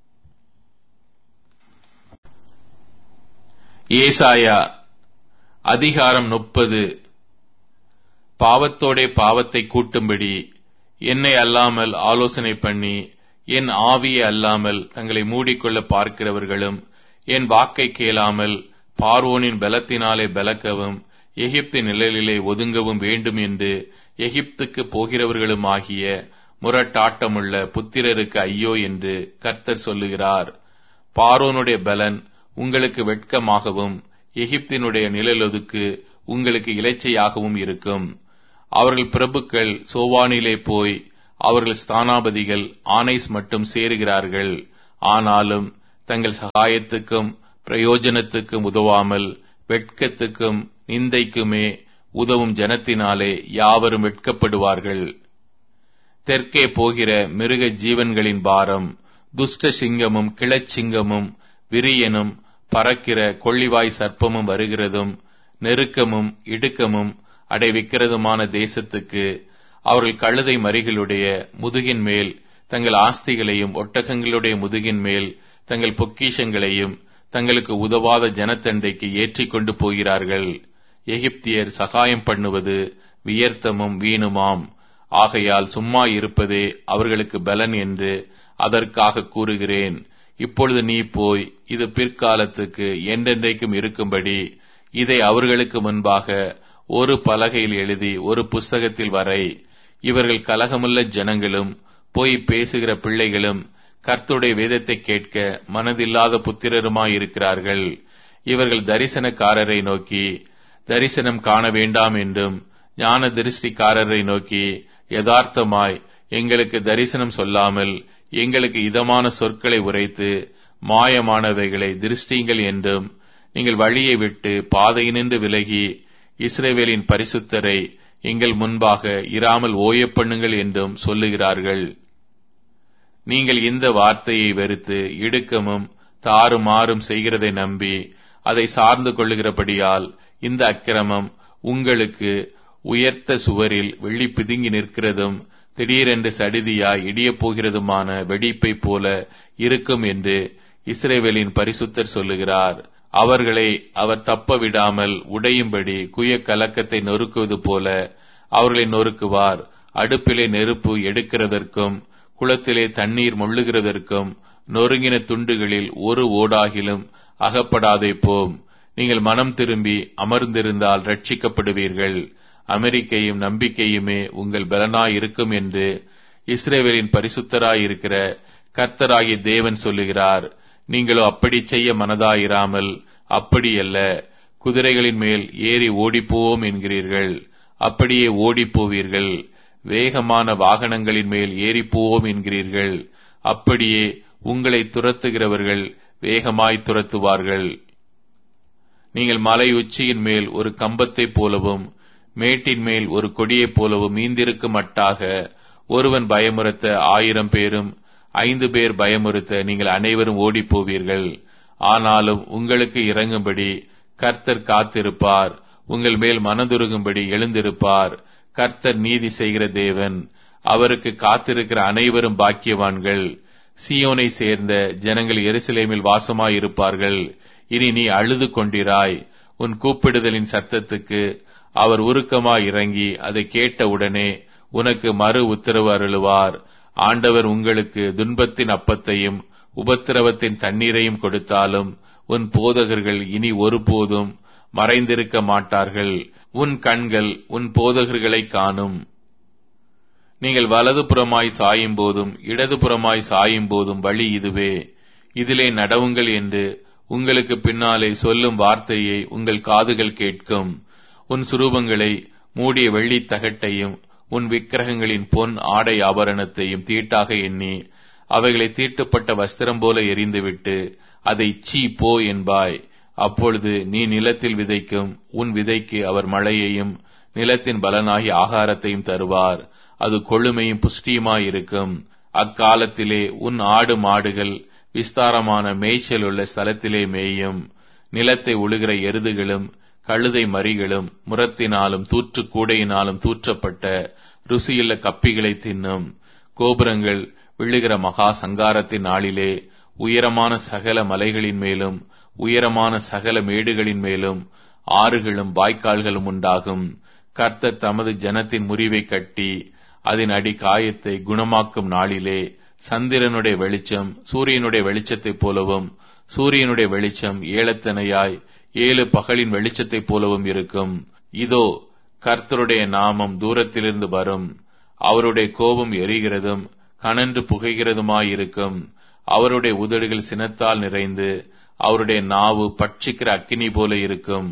ஏசாயா அதிகாரம் முப்பது. பாவத்தோடே பாவத்தை கூட்டும்படி என்னை அல்லாமல் ஆலோசனை பண்ணி என் ஆவியை அல்லாமல் தங்களை மூடிக்கொள்ள பார்க்கிறவர்களும், என் வாக்கை கேளாமல் பார்வோனின் பலத்தினாலே பலக்கவும் எகிப்தின் நிழலிலே ஒதுங்கவும் வேண்டும் என்று எகிப்துக்கு போகிறவர்களுமாகிய முரட்டாட்டமுள்ள புத்திரருக்கு ஐயோ என்று கர்த்தர் சொல்லுகிறார். பார்வோனுடைய பலன் உங்களுக்கு வெட்கமாகவும் எகிப்தினுடைய நிழலொதுக்கு உங்களுக்கு இலைச்சையாகவும் இருக்கும். அவர்கள் பிரபுக்கள் சோவானிலே போய் அவர்கள் ஸ்தானாபதிகள் ஆனைஸ் மட்டும் சேருகிறார்கள். ஆனாலும் தங்கள் சகாயத்துக்கும் பிரயோஜனத்துக்கும் உதவாமல் வெட்கத்துக்கும் நிந்தைக்குமே உதவும் ஜனத்தினாலே யாவரும் வெட்கப்படுவார்கள். தெற்கே போகிற மிருக ஜீவன்களின் பாரம், துஷ்ட சிங்கமும் கிளச்சிங்கமும் விரியனும் பறக்கிற கொள்ளிவாய் சர்ப்பமும் வருகிறதும் நெருக்கமும் இடுக்கமும் அடைவிக்கிறதுமான தேசத்துக்கு அவர்கள் கழுதை மறிகளுடைய முதுகின் மேல் தங்கள் ஆஸ்திகளையும் ஒட்டகங்களுடைய முதுகின் மேல் தங்கள் பொக்கிஷங்களையும் தங்களுக்கு உதவாத ஜனத்தண்டைக்கு ஏற்றிக் கொண்டு போகிறார்கள். எகிப்தியர் சகாயம் பண்ணுவது வியர்த்தமும் வீணுமாம். ஆகையால் சும்மா இருப்பதே அவர்களுக்கு பலன் என்று அதற்காக கூறுகிறேன். இப்பொழுது நீ போய் இது பிற்காலத்துக்கு என்றென்றைக்கும் இருக்கும்படி இதை அவர்களுக்கு முன்பாக ஒரு பலகையில் எழுதி ஒரு புஸ்தகத்தில் வரை. இவர்கள் கலகமுள்ள ஜனங்களும் போய் பேசுகிற பிள்ளைகளும் கர்த்தருடைய வேதத்தை கேட்க மனதில்லாத புத்திரருமாயிருக்கிறார்கள். இவர்கள் தரிசனக்காரரை நோக்கி தரிசனம் காண வேண்டாம் என்றும் ஞான திருஷ்டிக்காரரை நோக்கி யதார்த்தமாய் எங்களுக்கு தரிசனம் சொல்லாமல் எங்களுக்கு இதமான சொற்களை உரைத்து மாயமானவைகளை திருஷ்டிங்கள் என்றும் நீங்கள் வழியை விட்டு பாதையினின்று விலகி இஸ்ரவேலின் பரிசுத்தரை எங்கள் முன்பாக இராமல் ஓயப் பண்ணுங்கள் என்றும் சொல்லுகிறார்கள். நீங்கள் இந்த வார்த்தையை வெறுத்து இடுக்கமும் தாறுமாறும் செய்கிறதை நம்பி அதை சார்ந்து கொள்ளுகிறபடியால் இந்த அக்கிரமம் உங்களுக்கு உயர்த்த சுவரில் வெள்ளி பிதுங்கி நிற்கிறதும் திடீரென்று சடிதியாய் இடியப் போகிறதுமான வெடிப்பை போல இருக்கும் என்று இஸ்ரவேலின் பரிசுத்தர் சொல்லுகிறார். அவர்களை அவர் தப்ப விடாமல் உடையும்படி குய கலக்கத்தை நொறுக்குவது போல அவர்களை நொறுக்குவார். அடுப்பிலே நெருப்பு எடுக்கிறதற்கும் குளத்திலே தண்ணீர் மொள்ளுகிறதற்கும் நொறுங்கின துண்டுகளில் ஒரு ஓடாகிலும் அகப்படாதே போம். நீங்கள் மனம் திரும்பி அமர்ந்திருந்தால் ரட்சிக்கப்படுவீர்கள். அமெரிக்கையும் நம்பிக்கையுமே உங்கள் பலனாயிருக்கும் என்று இஸ்ரவேலின் பரிசுத்தராயிருக்கிற கர்த்தராகிய தேவன் சொல்லுகிறார். நீங்களோ அப்படி செய்ய மனதாயிராமல் அப்படியல்ல, குதிரைகளின் மேல் ஏறி ஓடிப்போவோம் என்கிறீர்கள். அப்படியே ஓடிப்போவீர்கள். வேகமான வாகனங்களின் மேல் ஏறிப்போவோம் என்கிறீர்கள். அப்படியே உங்களை துரத்துகிறவர்கள் வேகமாய் துரத்துவார்கள். நீங்கள் மலை உச்சியின் மேல் ஒரு கம்பத்தைப் போலவும் மேட்டின் மேல் ஒரு கொடியைப் போலவும் மீந்திருக்க மட்டாக ஒருவன் பயமுறுத்த ஆயிரம் பேரும் ஐந்து பேர் பயமுறுத்த நீங்கள் அனைவரும் ஓடிப்போவீர்கள். ஆனாலும் உங்களுக்கு இறங்கும்படி கர்த்தர் காத்திருப்பார். உங்கள் மேல் மனதுருகும்படி எழுந்திருப்பார். கர்த்தர் நீதி செய்கிற தேவன். அவருக்கு காத்திருக்கிற அனைவரும் பாக்கியவான்கள். சீயோனை சேர்ந்த ஜனங்கள் எருசலேமில் வாசமாயிருப்பார்கள். இனி நீ அழுது கொண்டிராய். உன் கூப்பிடுதலின் சத்தத்துக்கு அவர் உருக்கமாய் இறங்கி அதை கேட்டவுடனே உனக்கு மறு உத்தரவு அருளுவார். ஆண்டவர் உங்களுக்கு துன்பத்தின் அப்பத்தையும் உபத்திரவத்தின் தண்ணீரையும் கொடுத்தாலும் உன் போதகர்கள் இனி ஒருபோதும் மறைந்திருக்க மாட்டார்கள். உன் கண்கள் உன் போதகர்களை காணும். நீங்கள் வலது புறமாய் சாயும் போதும் இடது புறமாய் சாயும் போதும் வழி இதுவே, இதிலே நடவுங்கள் என்று உங்களுக்கு பின்னாலே சொல்லும் வார்த்தையை உங்கள் காதுகள் கேட்கும். உன் சுரூபங்களை மூடிய வெள்ளித் தகட்டையும் உன் விக்கிரகங்களின் பொன் ஆடை ஆபரணத்தையும் தீட்டாக எண்ணி அவைகளை தீட்டுப்பட்ட வஸ்திரம் போல எறிந்துவிட்டு அதை சீ போ என்பாய். அப்பொழுது நீ நிலத்தில் விதைக்கும் உன் விதைக்கு அவர் மழையையும் நிலத்தின் பலனாகி ஆகாரத்தையும் தருவார். அது கொழுமையும் புஷ்டியுமாயிருக்கும். அக்காலத்திலே உன் ஆடு மாடுகள் விஸ்தாரமான மேய்ச்சல் உள்ள ஸ்தலத்திலே மேயும். நிலத்தை உழுகிற எருதுகளும் கழுதை மறிகளும் முரத்தினாலும் தூற்று கூடையினாலும் தூற்றப்பட்ட ருசியுள்ள கப்பிகளை தின்னும். கோபுரங்கள் விழுகிற மகா சங்காரத்தின் நாளிலே உயரமான சகல மலைகளின் மேலும் உயரமான சகல மேடுகளின் மேலும் ஆறுகளும் வாய்க்கால்களும் உண்டாகும். கர்த்தர் தமது ஜனத்தின் முறிவை கட்டி அதன் அடி காயத்தை குணமாக்கும் நாளிலே சந்திரனுடைய வெளிச்சம் சூரியனுடைய வெளிச்சத்தைப் போலவும் சூரியனுடைய வெளிச்சம் ஏலத்தனையாய் ஏழு பகலின் வெளிச்சத்தைப் போலவும் இருக்கும். இதோ கர்த்தருடைய நாமம் தூரத்திலிருந்து வரும். அவருடைய கோபம் எரிகிறதும் கனன்று புகைகிறதுமாயிருக்கும். அவருடைய உதடுகள் சினத்தால் நிறைந்து அவருடைய நாவு பட்சிக்கிற அக்கினி போல இருக்கும்.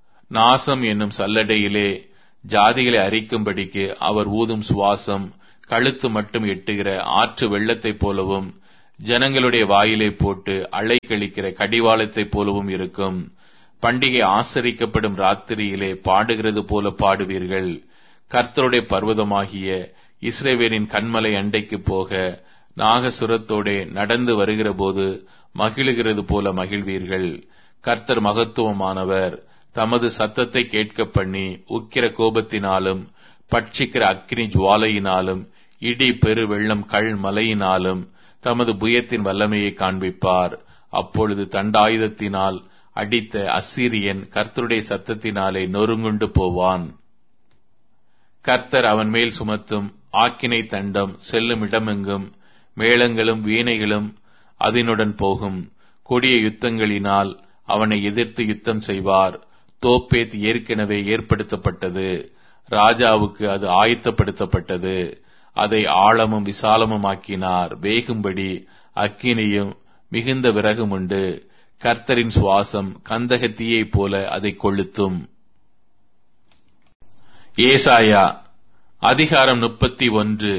நாசம் என்னும் சல்லடையிலே ஜாதிகளை அரிக்கும்படிக்கு அவர் ஊதும் சுவாசம் கழுத்து மட்டும் எட்டுகிற ஆற்று வெள்ளத்தைப் போலவும் ஜனங்களுடைய வாயிலை போட்டு அலை கழிக்கிற கடிவாளத்தைப் போலவும் இருக்கும். பண்டிகை ஆசரிக்கப்படும் ராத்திரியிலே பாடுகிறது போல பாடுவீர்கள். கர்த்தருடைய பர்வதமாகிய இஸ்ரவேலின் கன்மலை அண்டைக்கு போக நாகசுரத்தோடே நடந்து வருகிற போது மகிழுகிறது போல மகிழ்வீர்கள். கர்த்தர் மகத்துவமானவர். தமது சத்தத்தை கேட்க பண்ணி உக்கிர கோபத்தினாலும் பட்சிக்கிற அக்கினி ஜுவாலையினாலும் இடி பெரு வெள்ளம் கள் மலையினாலும் தமது புயத்தின் வல்லமையை காண்பிப்பார். அப்பொழுது தண்டாயுதத்தினால் அடித்த அசீரியன் கர்த்தருடைய சத்தத்தினாலே நொறுங்குண்டு போவான். கர்த்தர் அவன் மேல் சுமத்தும் ஆக்கினை தண்டம் செல்லும் இடமெங்கும் மேளங்களும் வீணைகளும் அதனுடன் போகும். கொடிய யுத்தங்களினால் அவனை எதிர்த்து யுத்தம் செய்வார். தோப்பேத் ஏற்கனவே ஏற்படுத்தப்பட்டது. ராஜாவுக்கு அது ஆயத்தப்படுத்தப்பட்டது. அதை ஆழமும் விசாலமும் ஆக்கினார். வேகும்படி அக்கினியும் மிகுந்த விறகும் உண்டு. கர்த்தரின் சுவாசம் கந்தகத்தீயைப் போல அதை கொளுத்தும். ஏசாயா அதிகாரம் முப்பத்தி ஒன்று.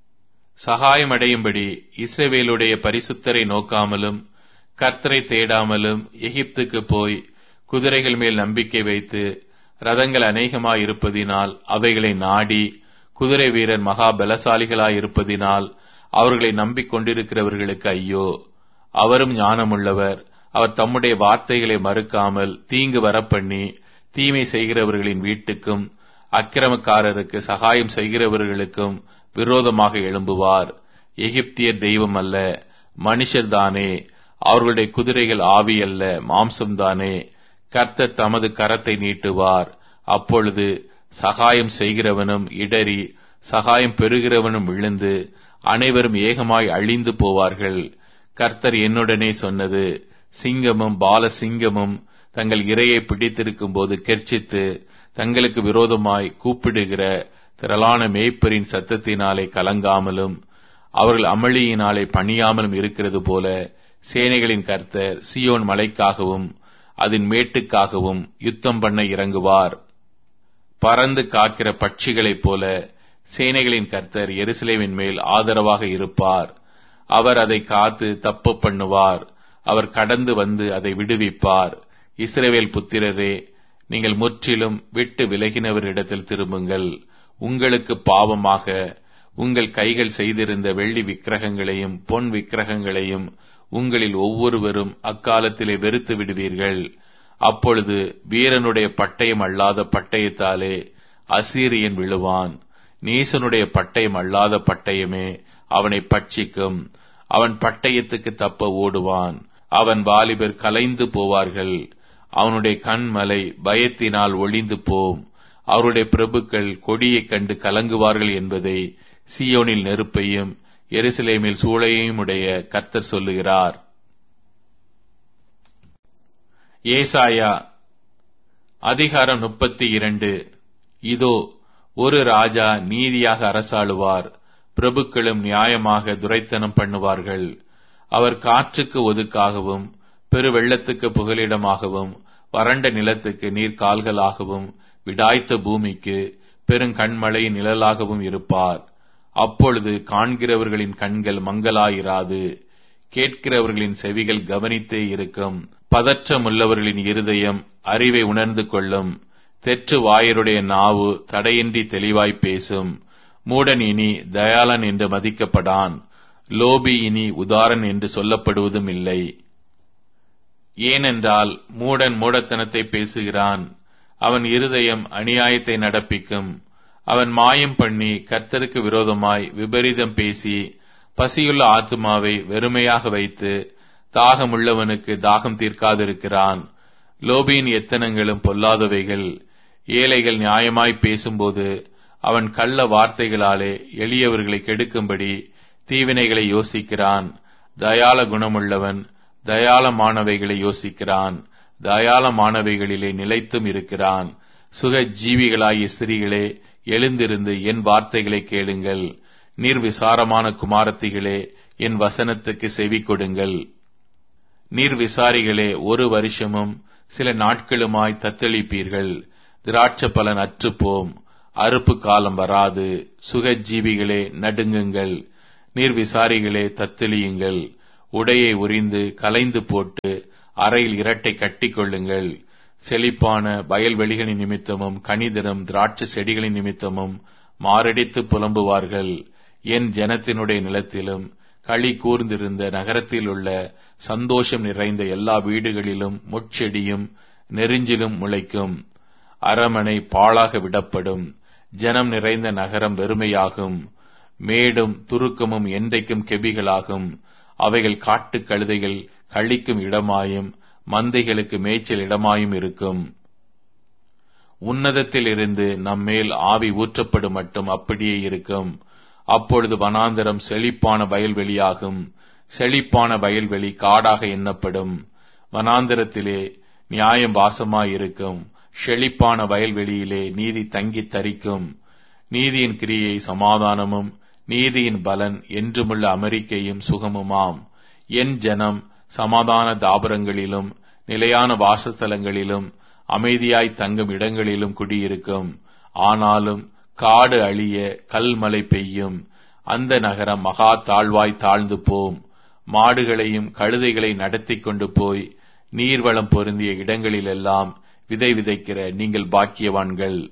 சகாயமடையும்படி இஸ்ரவேலுடைய பரிசுத்தரை நோக்காமலும் கர்த்தரை தேடாமலும் எகிப்துக்கு போய் குதிரைகள் மேல் நம்பிக்கை வைத்து ரதங்கள் அநேகமாயிருப்பதினால் அவைகளை நாடி குதிரை வீரர் மகா பலசாலிகளாயிருப்பதினால் அவர்களை நம்பிக்கொண்டிருக்கிறவர்களுக்கு ஐயோ! அவரும் ஞானமுள்ளவர். அவர் தம்முடைய வார்த்தைகளை மறுக்காமல் தீங்கு வரப்பண்ணி தீமை செய்கிறவர்களின் வீட்டுக்கும் அக்கிரமக்காரருக்கு சகாயம் செய்கிறவர்களுக்கும் விரோதமாக எழும்புவார். எகிப்தியர் தெய்வம் அல்ல, மனுஷர்தானே. அவர்களுடைய குதிரைகள் ஆவி அல்ல, மாம்சம்தானே. கர்த்தர் தமது கரத்தை நீட்டுவார். அப்பொழுது சகாயம் செய்கிறவனும் இடறி சகாயம் பெறுகிறவனும் விழுந்து அனைவரும் ஏகமாய் அழிந்து போவார்கள். கர்த்தர் என்னுடனே சொன்னது, சிங்கமும் பால சிங்கமும் தங்கள் இரையை பிடித்திருக்கும் போது கெர்ச்சித்து தங்களுக்கு விரோதமாய் கூப்பிடுகிற திரளான மேய்ப்பரின் சத்தத்தினாலே கலங்காமலும் அவர்கள் அமளியினாலே பணியாமலும் இருக்கிறது போல சேனைகளின் கர்த்தர் சீயோன் மலைக்காகவும் அதன் மேட்டுக்காகவும் யுத்தம் பண்ண இறங்குவார். பறந்து காக்கிற பட்சிகளைப் போல சேனைகளின் கர்த்தர் எருசலேமின் மேல் ஆதரவாக இருப்பார். அவர் அதை காத்து தப்பு பண்ணுவார். அவர் கடந்து வந்து அதை விடுவிப்பார். இஸ்ரவேல் புத்திரரே, நீங்கள் முற்றிலும் விட்டு விலகினவரிடத்தில் திரும்புங்கள். உங்களுக்கு பாவமாக உங்கள் கைகள் செய்திருந்த வெள்ளி விக்கிரகங்களையும் பொன் விக்கிரகங்களையும் உங்களில் ஒவ்வொருவரும் அக்காலத்திலே வெறுத்து விடுவீர்கள். அப்பொழுது வீரனுடைய பட்டயம் அல்லாத பட்டயத்தாலே அசீரியன் விழுவான். நீசனுடைய பட்டயம் அல்லாத பட்டயமே அவனை பட்சிக்கும். அவன் பட்டயத்துக்கு தப்ப ஓடுவான். அவன் வாலிபர் கலைந்து போவார்கள். அவனுடைய கண்மலை பயத்தினால் ஒளிந்து போம். அவருடைய பிரபுக்கள் கொடியைக் கண்டு கலங்குவார்கள் என்பதை சீயோனில் நெருப்பையும் எருசலேமில் சூளையையும் உடைய கர்த்தர் சொல்லுகிறார். ஏசாயா அதிகாரம் முப்பத்தி இரண்டு. இதோ, ஒரு ராஜா நீதியாக அரசாளுவார், பிரபுக்களும் நியாயமாக துரைத்தனம் பண்ணுவார்கள். அவர் காற்றுக்கு ஒதுக்காகவும் பெருவெள்ளத்துக்கு புகலிடமாகவும் வறண்ட நிலத்துக்கு நீர்கால்களாகவும் விடாய்த்த பூமிக்கு பெருங்கண்மழையின் நிழலாகவும் இருப்பார். அப்பொழுது காண்கிறவர்களின் கண்கள் மங்கலாயிராது, கேட்கிறவர்களின் செவிகள் கவனித்தே இருக்கும். பதற்றமுள்ளவர்களின் இருதயம் அறிவை உணர்ந்து கொள்ளும். தெற்று வாயருடைய நாவு தடையின்றி தெளிவாய் பேசும். மூடன் இனி தயாளன் என்று மதிக்கப்படான். லோபி இனி உதாரன் என்று சொல்லப்படுவதும் இல்லை. ஏனென்றால் மூடன் மூடத்தனத்தை பேசுகிறான். அவன் இருதயம் அநியாயத்தை நடப்பிக்கும். அவன் மாயம் பண்ணி கர்த்தருக்கு விரோதமாய் விபரீதம் பேசி பசியுள்ள ஆத்துமாவை வெறுமையாக வைத்து தாகமுள்ளவனுக்கு தாகம் தீர்க்காதிருக்கிறான். லோபியின் எத்தனங்களும் பொல்லாதவைகள். ஏழைகள் நியாயமாய் பேசும்போது அவன் கள்ள வார்த்தைகளாலே எளியவர்களை கெடுக்கும்படி தீவினைகளை யோசிக்கிறான். தயாள குணமுள்ளவன் தயாளமானவைகளை யோசிக்கிறான். தயாளமானவைகளிலே நிலைத்தும் இருக்கிறான். சுக ஜீவிகளாகிய ஸ்திரீகளே, எழுந்திருந்து என் வார்த்தைகளை கேளுங்கள். நிர்விசாரமான குமாரத்திகளே, என் வசனத்துக்கு செவி கொடுங்கள். நிர்விசாரிகளே, ஒரு வருஷமும் சில நாட்களுமாய் தத்தளிப்பீர்கள். திராட்சை பலன் அற்றுப்போம், அறுப்பு காலம் வராது. சுகஜீவிகளே நடுங்குங்கள், நீர்விசாரிகளே தத்தளியுங்கள். உடையை உரிந்து கலைந்து போட்டு அறையில் இரட்டை கட்டிக் கொள்ளுங்கள். செழிப்பான வயல்வெளிகளின் நிமித்தமும் கனிதரும் திராட்சை செடிகளின் நிமித்தமும் மாரடித்து புலம்புவார்கள். என் ஜனத்தினுடைய நிலத்திலும் களி கூர்ந்திருந்த நகரத்தில் உள்ள சந்தோஷம் நிறைந்த எல்லா வீடுகளிலும் முட்செடியும் நெரிஞ்சிலும் முளைக்கும். அரமனை பாழாக விடப்படும். ஜனம் நிறைந்த நகரம் வெறுமையாகும். மேடும் துருக்கமும் என்றைக்கும் கெபிகளாகும். அவைகள் காட்டுக் கழுதைகள் கழிக்கும் இடமாயும் மந்தைகளுக்கு மேய்ச்சல் இடமாயும் இருக்கும். உன்னதத்தில் இருந்து நம்மேல் ஆவி ஊற்றப்படும் மட்டும் அப்படியே இருக்கும். அப்பொழுது வனாந்தரம் செழிப்பான வயல்வெளியாகும். செழிப்பான வயல்வெளி காடாக எண்ணப்படும். வனாந்தரத்திலே நியாயம் வாசமாயிருக்கும். செழிப்பான வயல்வெளியிலே நீதி தங்கி தரிக்கும். நீதியின் கிரியை சமாதானமும் நீதியின் பலன் என்றுமுள்ள அமெரிக்கையும் சுகமுமாம். என் ஜனம் சமாதான தாபரங்களிலும் நிலையான வாசஸ்தலங்களிலும் அமைதியாய் தங்கும் இடங்களிலும் குடியிருக்கும். ஆனாலும் காடு அழிய கல்மழை பெய்யும். அந்த நகரம் மகா தாழ்வாய் தாழ்ந்து போம். மாடுகளையும் கழுதைகளை நடத்தி கொண்டு போய் நீர்வளம் பொருந்திய இடங்களிலெல்லாம் விதை விதைக்கிற நீங்கள் பாக்கியவான்கள்.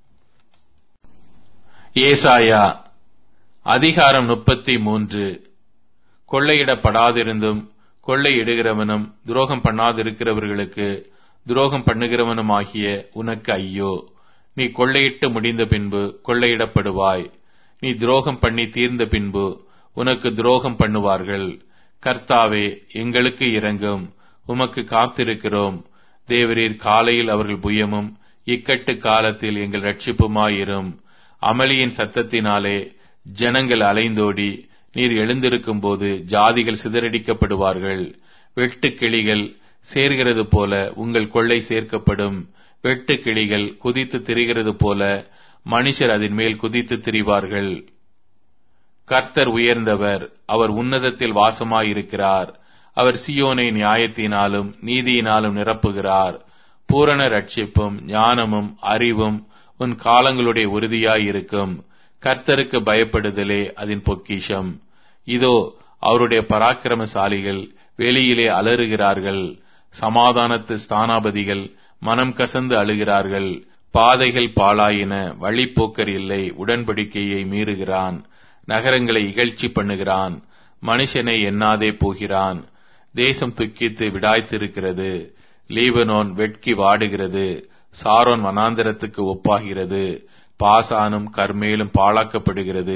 ஏசாயா அதிகாரம் முப்பத்தி மூன்று. கொள்ளையிடப்படாதிருந்தும் கொள்ளையிடுகிறவனும் துரோகம் பண்ணாதிருக்கிறவர்களுக்கு துரோகம் பண்ணுகிறவனுமாகிய உனக்கு ஐயோ! நீ கொள்ளையிட்டு முடிந்த பின்பு கொள்ளையிடப்படுவாய். நீ துரோகம் பண்ணி தீர்ந்த பின்பு உனக்கு துரோகம் பண்ணுவார்கள். கர்த்தாவே, எங்களுக்கு இரங்கும், உமக்கு காத்திருக்கிறோம். தேவரீர் காலையில் அவர்கள் புயமும் இக்கட்டு காலத்தில் எங்கள் ரட்சிப்புமாயிரும். அமளியின் சத்தத்தினாலே ஜனங்கள் அலைந்தோடி நீர் எழுந்திருக்கும் போது ஜாதிகள் சிதறடிக்கப்படுவார்கள். வெட்டுக்கிளிகள் சேர்கிறது போல உங்கள் கொள்ளை சேர்க்கப்படும். வெட்டுக்கிளிகள் குதித்து திரிகிறது போல மனுஷர் அதன் மேல் குதித்து திரிவார்கள். கர்த்தர் உயர்ந்தவர், அவர் உன்னதத்தில் வாசமாயிருக்கிறார். அவர் சீயோனை நியாயத்தினாலும் நீதியினாலும் நிரப்புகிறார். பூரண ரட்சிப்பும் ஞானமும் அறிவும் உன் காலங்களுடைய உறுதியாயிருக்கும். கர்த்தருக்கு பயப்படுதலே அதன் பொக்கிஷம். இதோ, அவருடைய பராக்கிரமசாலிகள் வெளியிலே அலறுகிறார்கள். சமாதானத்து ஸ்தானாபதிகள் மனம் கசந்து அழுகிறார்கள். பாதைகள் பாழாயின, வழிப்போக்கர் இல்லை. உடன்படிக்கையை மீறுகிறான். நகரங்களை இகழ்ச்சி பண்ணுகிறான். மனுஷனை எண்ணாதே போகிறான். தேசம் துக்கித்து விடாய்த்திருக்கிறது. லீபனோன் வெட்கி வாடுகிறது. சாரோன் வனாந்தரத்துக்கு ஒப்பாகிறது. பாசானும் கர்மேலும் பாழாக்கப்படுகிறது.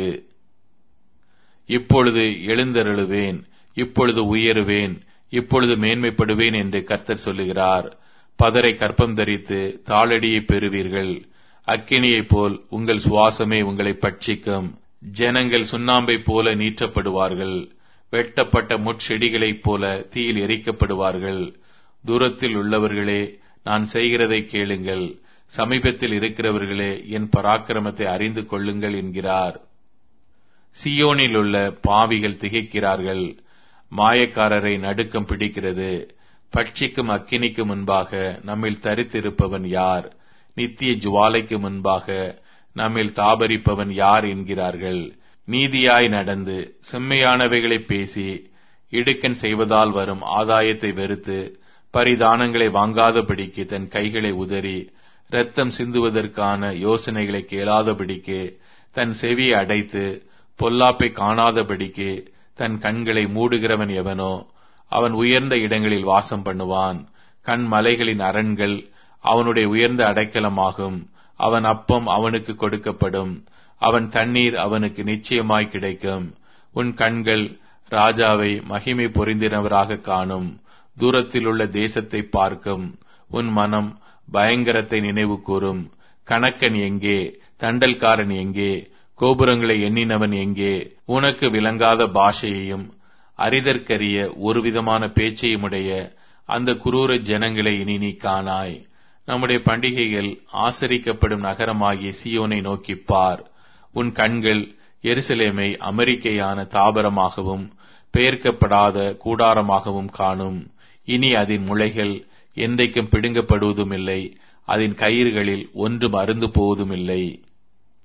இப்பொழுது எழுந்தருளுவேன், இப்பொழுது உயருவேன், இப்பொழுது மேன்மைப்படுவேன் என்று கர்த்தர் சொல்லுகிறார். பதரை கற்பம் தரித்து தாளடியை பெறுவீர்கள். அக்கினியைப் போல் உங்கள் சுவாசமே உங்களை பட்சிக்கும். ஜனங்கள் சுண்ணாம்பை போல நீற்றப்படுவார்கள். வெட்டப்பட்ட முட்செடிகளைப் போல தீயில் எரிக்கப்படுவார்கள். தூரத்தில் உள்ளவர்களே, நான் செய்கிறதை கேளுங்கள். சமீபத்தில் இருக்கிறவர்களே, என் பராக்கிரமத்தை அறிந்து கொள்ளுங்கள் என்கிறார். சியோனில் உள்ள பாவிகள் திகைக்கிறார்கள். மாயக்காரரை நடுக்கம் பிடிக்கிறது. பட்சிக்கும் அக்கினிக்கு முன்பாக நம்மில் தரித்திருப்பவன் யார்? நித்திய ஜுவாலைக்கு முன்பாக நம்மில் தாபரிப்பவன் யார் என்கிறார்கள். நீதியாய் நடந்து செம்மையானவைகளை பேசி இடுக்கண் செய்வதால் வரும் ஆதாயத்தை வெறுத்து பரிதானங்களை வாங்காதபடிக்கு தன் கைகளை உதறி இரத்தம் சிந்துவதற்கான யோசனைகளை கேளாதபடிக்கு தன் செவியை அடைத்து பொல்லாப்பை காணாதபடிக்கு தன் கண்களை மூடுகிறவன் எவனோ அவன் உயர்ந்த இடங்களில் வாசம் பண்ணுவான். கண் மலைகளின் அரண்கள் அவனுடைய உயர்ந்த அடைக்கலமாகும். அவன் அப்பம் அவனுக்கு கொடுக்கப்படும். அவன் தண்ணீர் அவனுக்கு நிச்சயமாய் கிடைக்கும். உன் கண்கள் ராஜாவை மகிமை பொருந்தினவராக காணும். தூரத்தில் உள்ள தேசத்தை பார்க்கும். உன் மனம் பயங்கரத்தை நினைவு கூறும். கணக்கன் எங்கே? தண்டல்காரன் எங்கே? கோபுரங்களை எண்ணினவன் எங்கே? உனக்கு விளங்காத பாஷையையும் அரிதற்கரிய ஒரு விதமான பேச்சையுமுடைய அந்த குரூர ஜனங்களை இனி நீ காணாய். நம்முடைய பண்டிகைகள் ஆசரிக்கப்படும் நகரமாகிய சியோனை நோக்கிப் பார். உன் கண்கள் எருசலேமை அமெரிக்கையான தாபரமாகவும் பெயர்க்கப்படாத கூடாரமாகவும் காணும். இனி அதன் முளைகள் என்றைக்கும் பிடுங்கப்படுவதுமில்லை. அதன் கயிறுகளில் ஒன்றும் அருந்து போவதுமில்லை.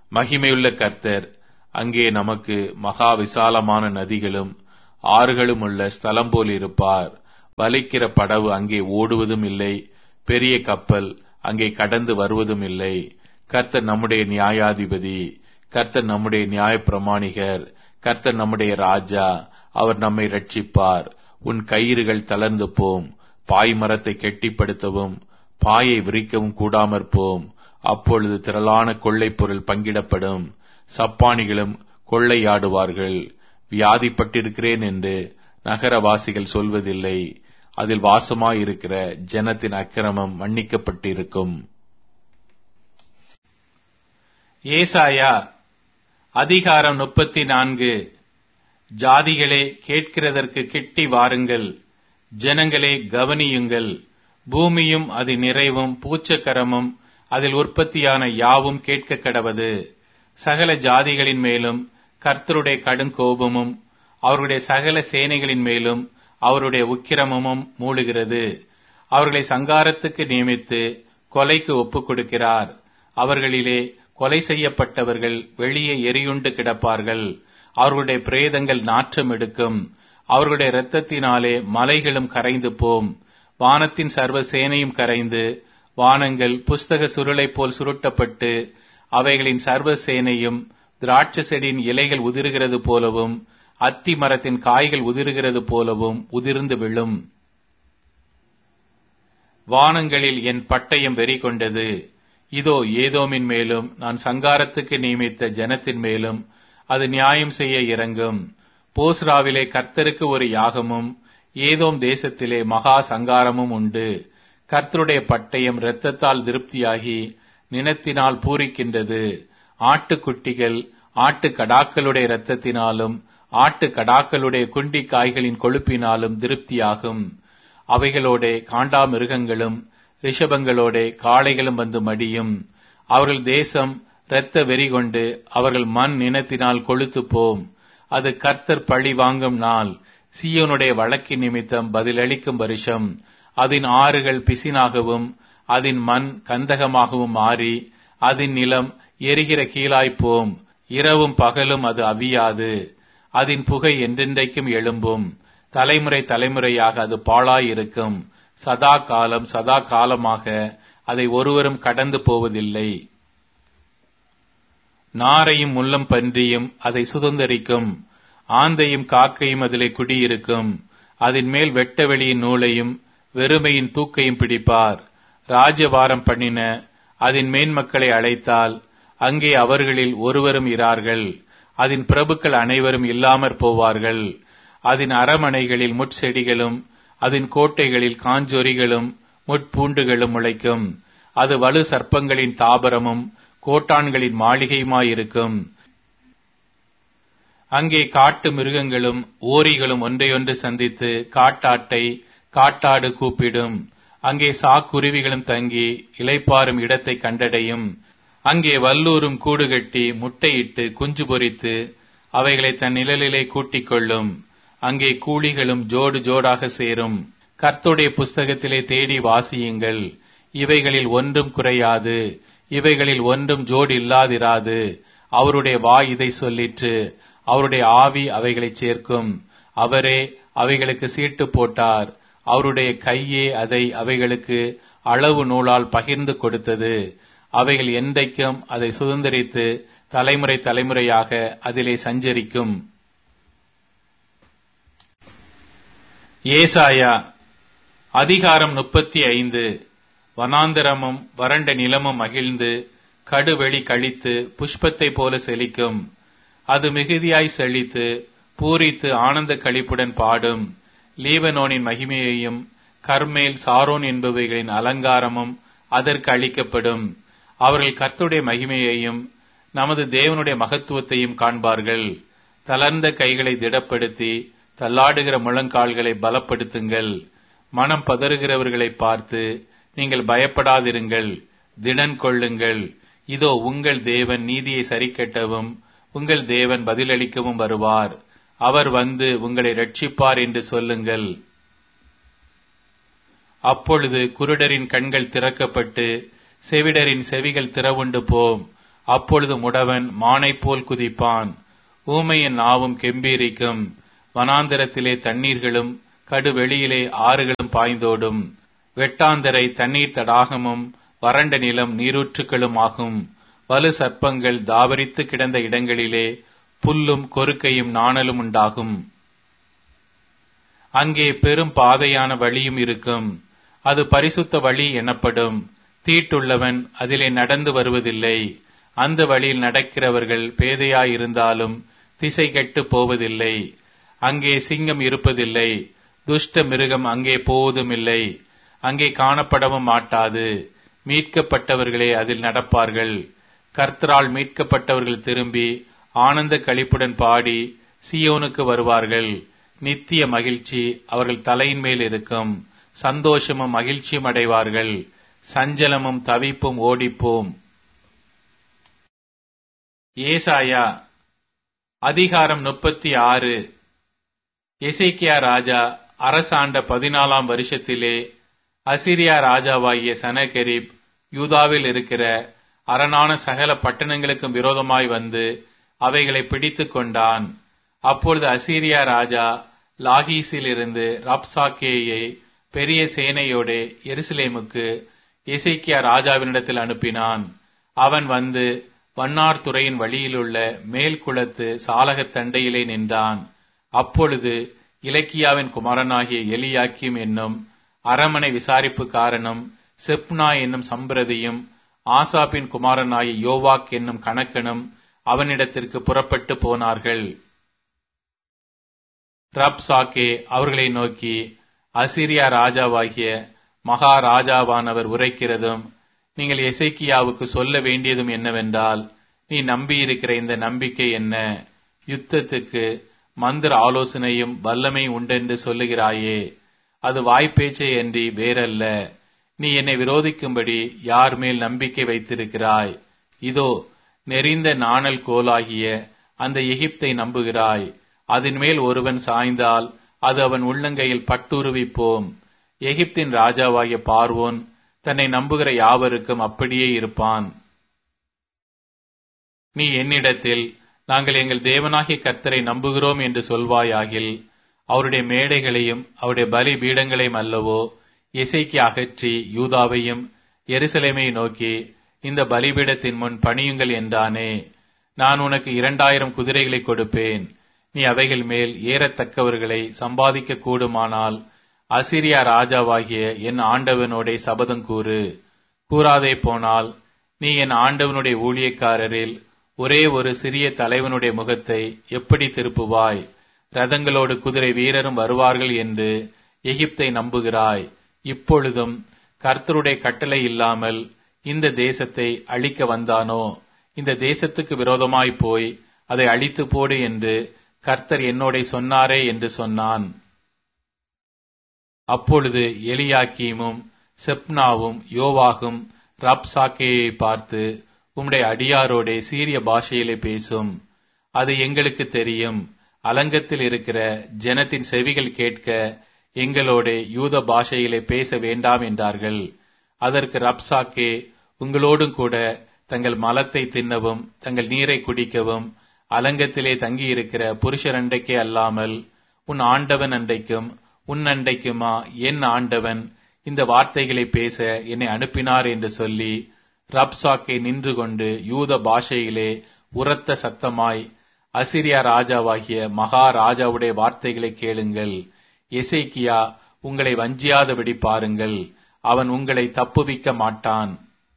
மகிமையுள்ள கர்த்தர் அங்கே நமக்கு மகா விசாலமான நதிகளும் ஆறுகளும் உள்ள ஸ்தலம் போல் இருப்பார். வலிக்கிற படவு அங்கே ஓடுவதும் இல்லை, பெரிய கப்பல் அங்கே கடந்து வருவதும் இல்லை. கர்த்தர் நம்முடைய நியாயாதிபதி, கர்த்தர் நம்முடைய நியாய பிரமாணிகர், கர்த்தர் நம்முடைய ராஜா. அவர் நம்மை ரட்சிப்பார். உன் கயிறுகள் தளர்ந்து போம், பாய் மரத்தை கெட்டிப்படுத்தவும் பாயை விரிக்கவும் கூடாமற் போம். அப்பொழுது திரளான கொள்ளை பொருள் பங்கிடப்படும், சப்பானிகளும் கொள்ளையாடுவார்கள். வியாதிப்பட்டிருக்கிறேன் என்று நகரவாசிகள் சொல்வதில்லை, அதில் வாசமாயிருக்கிற ஜனத்தின் அக்கிரமம் மன்னிக்கப்பட்டிருக்கும்.
ஏசாயா அதிகாரம் முப்பத்தி நான்கு. ஜாதிகளே கேட்கிறதற்கு கிட்டி வாருங்கள், ஜனங்களே கவனியுங்கள். பூமியும் அதன் நிறைவும் பூச்சக்கரமும் அதில் உற்பத்தியான யாவும் கேட்க கடவது. சகல ஜாதிகளின் மேலும் கர்த்தருடைய கடுங்கோபமும் அவருடைய சகல சேனைகளின் மேலும் அவருடைய உக்கிரமும் மூழுகிறது. அவர்களை சங்காரத்துக்கு நியமித்து கொலைக்கு ஒப்புக் கொடுக்கிறார். அவர்களிலே கொலை செய்யப்பட்டவர்கள் வெளியே எரியுண்டு கிடப்பார்கள். அவர்களுடைய பிரேதங்கள் நாற்றம் எடுக்கும். அவர்களுடைய இரத்தத்தினாலே மலைகளும் கரைந்து போம். வானத்தின் சர்வ சேனையும் கரைந்து வானங்கள் புஸ்தக சுருளை போல் சுருட்டப்பட்டு அவைகளின் சர்வ சேனையும் திராட்சை செடியின் இலைகள் உதிர்கிறது போலவும் அத்தி மரத்தின் காய்கள் உதிர்கிறது போலவும் உதிர்ந்து விழும். வானங்களில் என் பட்டயம் வெறி கொண்டது. இதோ ஏதோமின் மேலும் நான் சங்காரத்துக்கு நியமித்த ஜனத்தின் மேலும் அது நியாயம் செய்ய இறங்கும். போஸ்ராவிலே கர்த்தருக்கு ஒரு யாகமும் ஏதோம் தேசத்திலே மகா சங்காரமும் உண்டு. கர்த்தருடைய பட்டயம் இரத்தத்தால் திருப்தியாகி நினத்தினால் பூரிக்கின்றது. ஆட்டுக்குட்டிகள் ஆட்டு கடாக்களுடைய இரத்தத்தினாலும் ஆட்டு கடாக்களுடைய குண்டி காய்களின் கொழுப்பினாலும் திருப்தியாகும். அவைகளோட காண்டாமிருகங்களும் ரிஷபங்களோட காளைகளும் வந்து மடியும். அவர்கள் தேசம் இரத்த வெறி கொண்டு அவர்கள் மண் நினத்தினால் கொழுத்து போம். அது கர்த்தர் பழி வாங்கும் நாள், சீயோனுடைய வழக்கின் நிமித்தம் பதிலளிக்கும் வருஷம். அதன் ஆறுகள் பிசினாகவும் அதன் மண் கந்தகமாகவும் மாறி அதன் நிலம் எரிகிற கீழாய்ப்போம். இரவும் பகலும் அது அவியாது. அதன் புகை என்றென்றைக்கும் எழும்பும். தலைமுறை தலைமுறையாக அது பாழாயிருக்கும். சதா காலம் சதா காலமாக அதை ஒருவரும் கடந்து போவதில்லை. நாரையும் முள்ளம் பன்றியும் அதை சுதந்தரிக்கும். ஆந்தையும் காக்கையும் அதிலே குடியிருக்கும். அதன் மேல் வெட்ட வெளியின் நூலையும் வெறுமையின் தூக்கையும் பிடிப்பார். ராஜ்யபாரம் பண்ணின அதன் மேன்மக்களை அழைத்தால் அங்கே அவர்களில் ஒருவரும் இரார்கள். அதன் பிரபுக்கள் அனைவரும் இல்லாமற் போவார்கள். அதன் அரமனைகளில் முட்செடிகளும் அதன் கோட்டைகளில் காஞ்சொரிகளும் முட்பூண்டுகளும் முளைக்கும். அது வலு சர்ப்பங்களின் தாபரமும் கோட்டான்களின் மாளிகையுமாயிருக்கும். அங்கே காட்டு மிருகங்களும் ஓரிகளும் ஒன்றையொன்று சந்தித்து காட்டாட்டை காட்டாடு கூப்பிடும். அங்கே சாக்குருவிகளும் தங்கி இளைப்பாறும் இடத்தை கண்டடையும். அங்கே வல்லூரும் கூடு கட்டி முட்டையிட்டு குஞ்சு பொரித்து அவைகளை தன் நிழலிலே கூட்டிக் கொள்ளும். அங்கே கூலிகளும் ஜோடு ஜோடாக சேரும். கர்த்தருடைய புஸ்தகத்திலே தேடி வாசியுங்கள். இவைகளில் ஒன்றும் குறையாது, இவைகளில் ஒன்றும் ஜோடு இல்லாதிராது. அவருடைய வாய் இதை சொல்லிற்று, அவருடைய ஆவி அவைகளை சேர்க்கும். அவரே அவைகளுக்கு சீட்டு போட்டார். அவருடைய கையே அதை அவைகளுக்கு அளவு நூலால் பகிர்ந்து கொடுத்தது. அவைகள் என்றைக்கும் அதை சுதந்தரித்து தலைமுறை தலைமுறையாக அதிலே சஞ்சரிக்கும். ஏசாயா அதிகாரம் முப்பத்தி ஐந்து. வனாந்தரமும் வறண்ட நிலமும் மகிழ்ந்து கடுவெளி கழித்து புஷ்பத்தை போல செழிக்கும். அது மிகுதியாய் செழித்து பூரித்து ஆனந்த களிப்புடன் பாடும். லீபனோனின் மகிமையையும் கர்மேல் சாரோன் என்பவைகளின் அலங்காரமும் அதற்கு அளிக்கப்படும். அவர்கள் கர்த்தருடைய மகிமையையும் நமது தேவனுடைய மகத்துவத்தையும் காண்பார்கள். தளர்ந்த கைகளை திடப்படுத்தி தள்ளாடுகிற முழங்கால்களை பலப்படுத்துங்கள். மனம் பதறுகிறவர்களை பார்த்து நீங்கள் பயப்படாதிருங்கள், திடன் கொள்ளுங்கள். இதோ உங்கள் தேவன் நீதியை சரிக்கட்டவும் உங்கள் தேவன் பதிலளிக்கவும் வருவார். அவர் வந்து உங்களை ரட்சிப்பார் என்று சொல்லுங்கள். அப்பொழுது குருடரின் கண்கள் திறக்கப்பட்டு செவிடரின் செவிகள் திறவுண்டு போம். அப்பொழுது முடவன் மானைப் போல் குதிப்பான், ஊமையின் நாவும் கெம்பீரிக்கும். வனாந்தரத்திலே தண்ணீர்களும் கடுவெளியிலே ஆறுகளும் பாய்ந்தோடும். வெட்டாந்தரை தண்ணீர் தடாகமும் வறண்ட நிலம் நீரூற்றுக்களும் ஆகும். வலு சர்ப்பங்கள் தாவரித்து கிடந்த இடங்களிலே புல்லும் கொறுக்கையும் நாணலும் உண்டாகும். அங்கே பெரும் பாதையான வழியும் இருக்கும், அது பரிசுத்த வழி எனப்படும். தீட்டுள்ளவன் அதிலே நடந்து வருவதில்லை. அந்த வழியில் நடக்கிறவர்கள் பேதையாயிருந்தாலும் திசை கெட்டு போவதில்லை. அங்கே சிங்கம் இருப்பதில்லை, துஷ்ட மிருகம் அங்கே போவதுமில்லை, அங்கே காணப்படவும் மாட்டாது. மீட்கப்பட்டவர்களே அதில் நடப்பார்கள். கர்த்தரால் மீட்கப்பட்டவர்கள் திரும்பி ஆனந்த களிப்புடன் பாடி சீயோனுக்கு வருவார்கள். நித்திய மகிழ்ச்சி அவர்கள் தலையின் மேல் இருக்கும். சந்தோஷமும் மகிழ்ச்சியும் அடைவார்கள். சஞ்சலமும் தவிப்பும் ஓடிப்போம். ஏசாயா அதிகாரம் முப்பத்தி ஆறு. எசேக்கியா ராஜா அரசாண்ட பதினாலாம் வருஷத்திலே அசிரியா ராஜாவாகிய சனகெரிப் யூதாவில் இருக்கிற அரணான சகல பட்டணங்களுக்கும் விரோதமாய் வந்து அவைகளை பிடித்துக் கொண்டான். அப்பொழுது அசீரியா ராஜா லாகீசிலிருந்து ரப்சாக்கேயை பெரிய சேனையோடு எருசலேமுக்கு எசேக்கியா ராஜாவினிடத்தில் அனுப்பினான். அவன் வந்து வண்ணார் துறையின் வழியிலுள்ள மேல் குளத்து சாலகத் தண்டையிலே நின்றான். அப்பொழுது இலக்கியாவின் குமாரனாகிய எலியாக்கிம் என்னும் அரமனை விசாரிப்புக்காரனும் செப்னா என்னும் சம்பிரதியும் ஆசாப்பின் குமாரனாகிய யோவாக் என்னும் கணக்கனும் அவனிடத்திற்கு புறப்பட்டு போனார்கள். ரப்சாக்கே அவர்களை நோக்கி, அசிரியா ராஜாவாகிய மகாராஜாவானவர் உரைக்கிறதும் நீங்கள் எசேக்கியாவுக்கு சொல்ல வேண்டியதும் என்னவென்றால், நீ நம்பியிருக்கிற இந்த நம்பிக்கை என்ன? யுத்தத்துக்கு மந்திர ஆலோசனையும் வல்லமை உண்டென்று சொல்லுகிறாயே, அது வாய்ப்பேச்சை அன்றி வேறல்ல. நீ என்னை விரோதிக்கும்படி யார் மேல் நம்பிக்கை வைத்திருக்கிறாய்? இதோ நெறிந்த நாணல் கோலாகிய அந்த எகிப்தை நம்புகிறாய். அதன் மேல் ஒருவன் சாய்ந்தால் அது அவன் உள்ளங்கையில் பட்டுருவிப்போம். எகிப்தின் ராஜாவாகிய பார்வோன் தன்னை நம்புகிற யாவருக்கும் அப்படியே இருப்பான். நீ என்னிடத்தில் நாங்கள் எங்கள் தேவனாகிய கர்த்தரை நம்புகிறோம் என்று சொல்வாயாகில், அவருடைய மேடைகளையும் அவருடைய பலி பீடங்களையும் அல்லவோ எசேக்கியா அகற்றி யூதாவையும் எருசலேமை நோக்கி இந்த பலிபீடத்தின் முன் பணியுங்கள் என்றானே. நான் உனக்கு இரண்டாயிரம் குதிரைகளை கொடுப்பேன். நீ அவைகள் மேல் ஏறத்தக்கவர்களை சம்பாதிக்க கூடுமானால் அசிரியா ராஜாவாகிய என் ஆண்டவனோடே சபதம் கூறு. கூறாதே போனால் நீ என் ஆண்டவனுடைய ஊழியக்காரரில் ஒரே ஒரு சிறிய தலைவனுடைய முகத்தை எப்படி திருப்புவாய்? ரதங்களோடு குதிரை வீரரும் வருவார்கள் என்று எகிப்தை நம்புகிறாய். இப்பொழுதும் கர்த்தருடைய கட்டளை இல்லாமல் இந்த தேசத்தை அழிக்க வந்தானோ? இந்த தேசத்துக்கு விரோதமாய் போய் அதை அழித்து போடு என்று கர்த்தர் என்னோட சொன்னாரே என்று சொன்னான். அப்பொழுது எலியாக்கீமும் செப்னாவும் யோவாகும் ரப்சாக்கேயை பார்த்து, உம்முடைய அடியாரோடே சீரிய பாஷையிலே பேசும், அது எங்களுக்கு தெரியும். அலங்கத்தில் இருக்கிற ஜனத்தின் செவிகள் கேட்க எங்களோட யூத பாஷையிலே பேச வேண்டாம் என்றார்கள். அதற்கு ரப்சாக்கே, உங்களோடும் கூட தங்கள் மலத்தை தின்னவும் தங்கள் நீரை குடிக்கவும் அலங்கத்திலே தங்கியிருக்கிற புருஷர் அண்டைக்கே அல்லாமல் உன் ஆண்டவன் அண்டைக்கும் உன் அண்டைக்குமா என் ஆண்டவன் இந்த வார்த்தைகளை பேச என்னை அனுப்பினார் என்று சொல்லி ரப்சாக்கே நின்று கொண்டு யூத பாஷையிலே உரத்த சத்தமாய், அசிரியா ராஜாவாகிய மகாராஜாவுடைய வார்த்தைகளை கேளுங்கள். எசேக்கியா உங்களை வஞ்சியாதபடி பாருங்கள், அவன் உங்களை தப்புவிக்க மாட்டான்.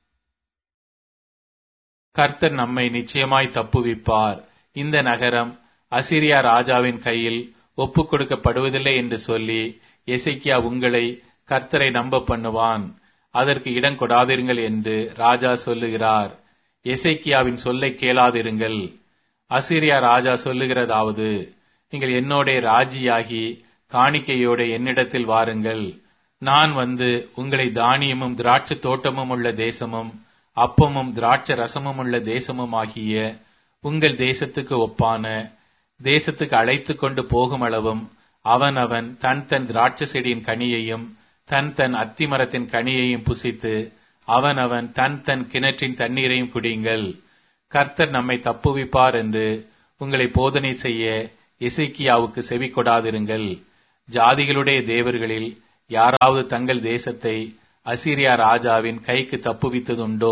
கர்த்தர் நம்மை நிச்சயமாய் தப்புவிப்பார். இந்த நகரம் அசிரியா ராஜாவின் கையில் ஒப்புக் கொடுக்கப்படுவதில்லை என்று சொல்லி எசேக்கியா உங்களை கர்த்தரை நம்ப பண்ணுவான். அதற்கு இடம் கொடாதிருங்கள் என்று ராஜா சொல்லுகிறார். எசேக்கியாவின் சொல்லை கேளாதிருங்கள். அசிரியா ராஜா சொல்லுகிறதாவது, நீங்கள் என்னோட ராஜியாகி காணிக்கையோட என்னிடத்தில் வாருங்கள். நான் வந்து உங்களை தானியமும் திராட்சை தோட்டமும் உள்ள தேசமும் அப்பமும் திராட்சை ரசமும் உள்ள தேசமும் ஆகிய உங்கள் தேசத்துக்கு ஒப்பான தேசத்துக்கு அழைத்து கொண்டு போகும் அளவும் அவன் அவன் தன் தன் திராட்சை செடியின் கனியையும் தன் தன் அத்திமரத்தின் கனியையும் புசித்து அவன் அவன் தன் தன் கிணற்றின் தண்ணீரையும் குடியுங்கள். கர்த்தர் நம்மை தப்புவிப்பார் என்று உங்களை போதனை செய்ய எசேக்கியாவுக்கு செவி கொடாதிருங்கள். ஜாதிகளுடைய தேவர்களில் யாராவது தங்கள் தேசத்தை அசீரியா ராஜாவின் கைக்கு தப்புவித்ததுண்டோ?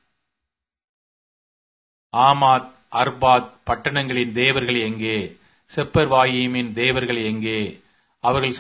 ஆமாத் அர்பாத் பட்டணங்களின் தேவர்கள் எங்கே? செப்பர்வாயிமின் தேவர்கள் எங்கே? அவர்கள்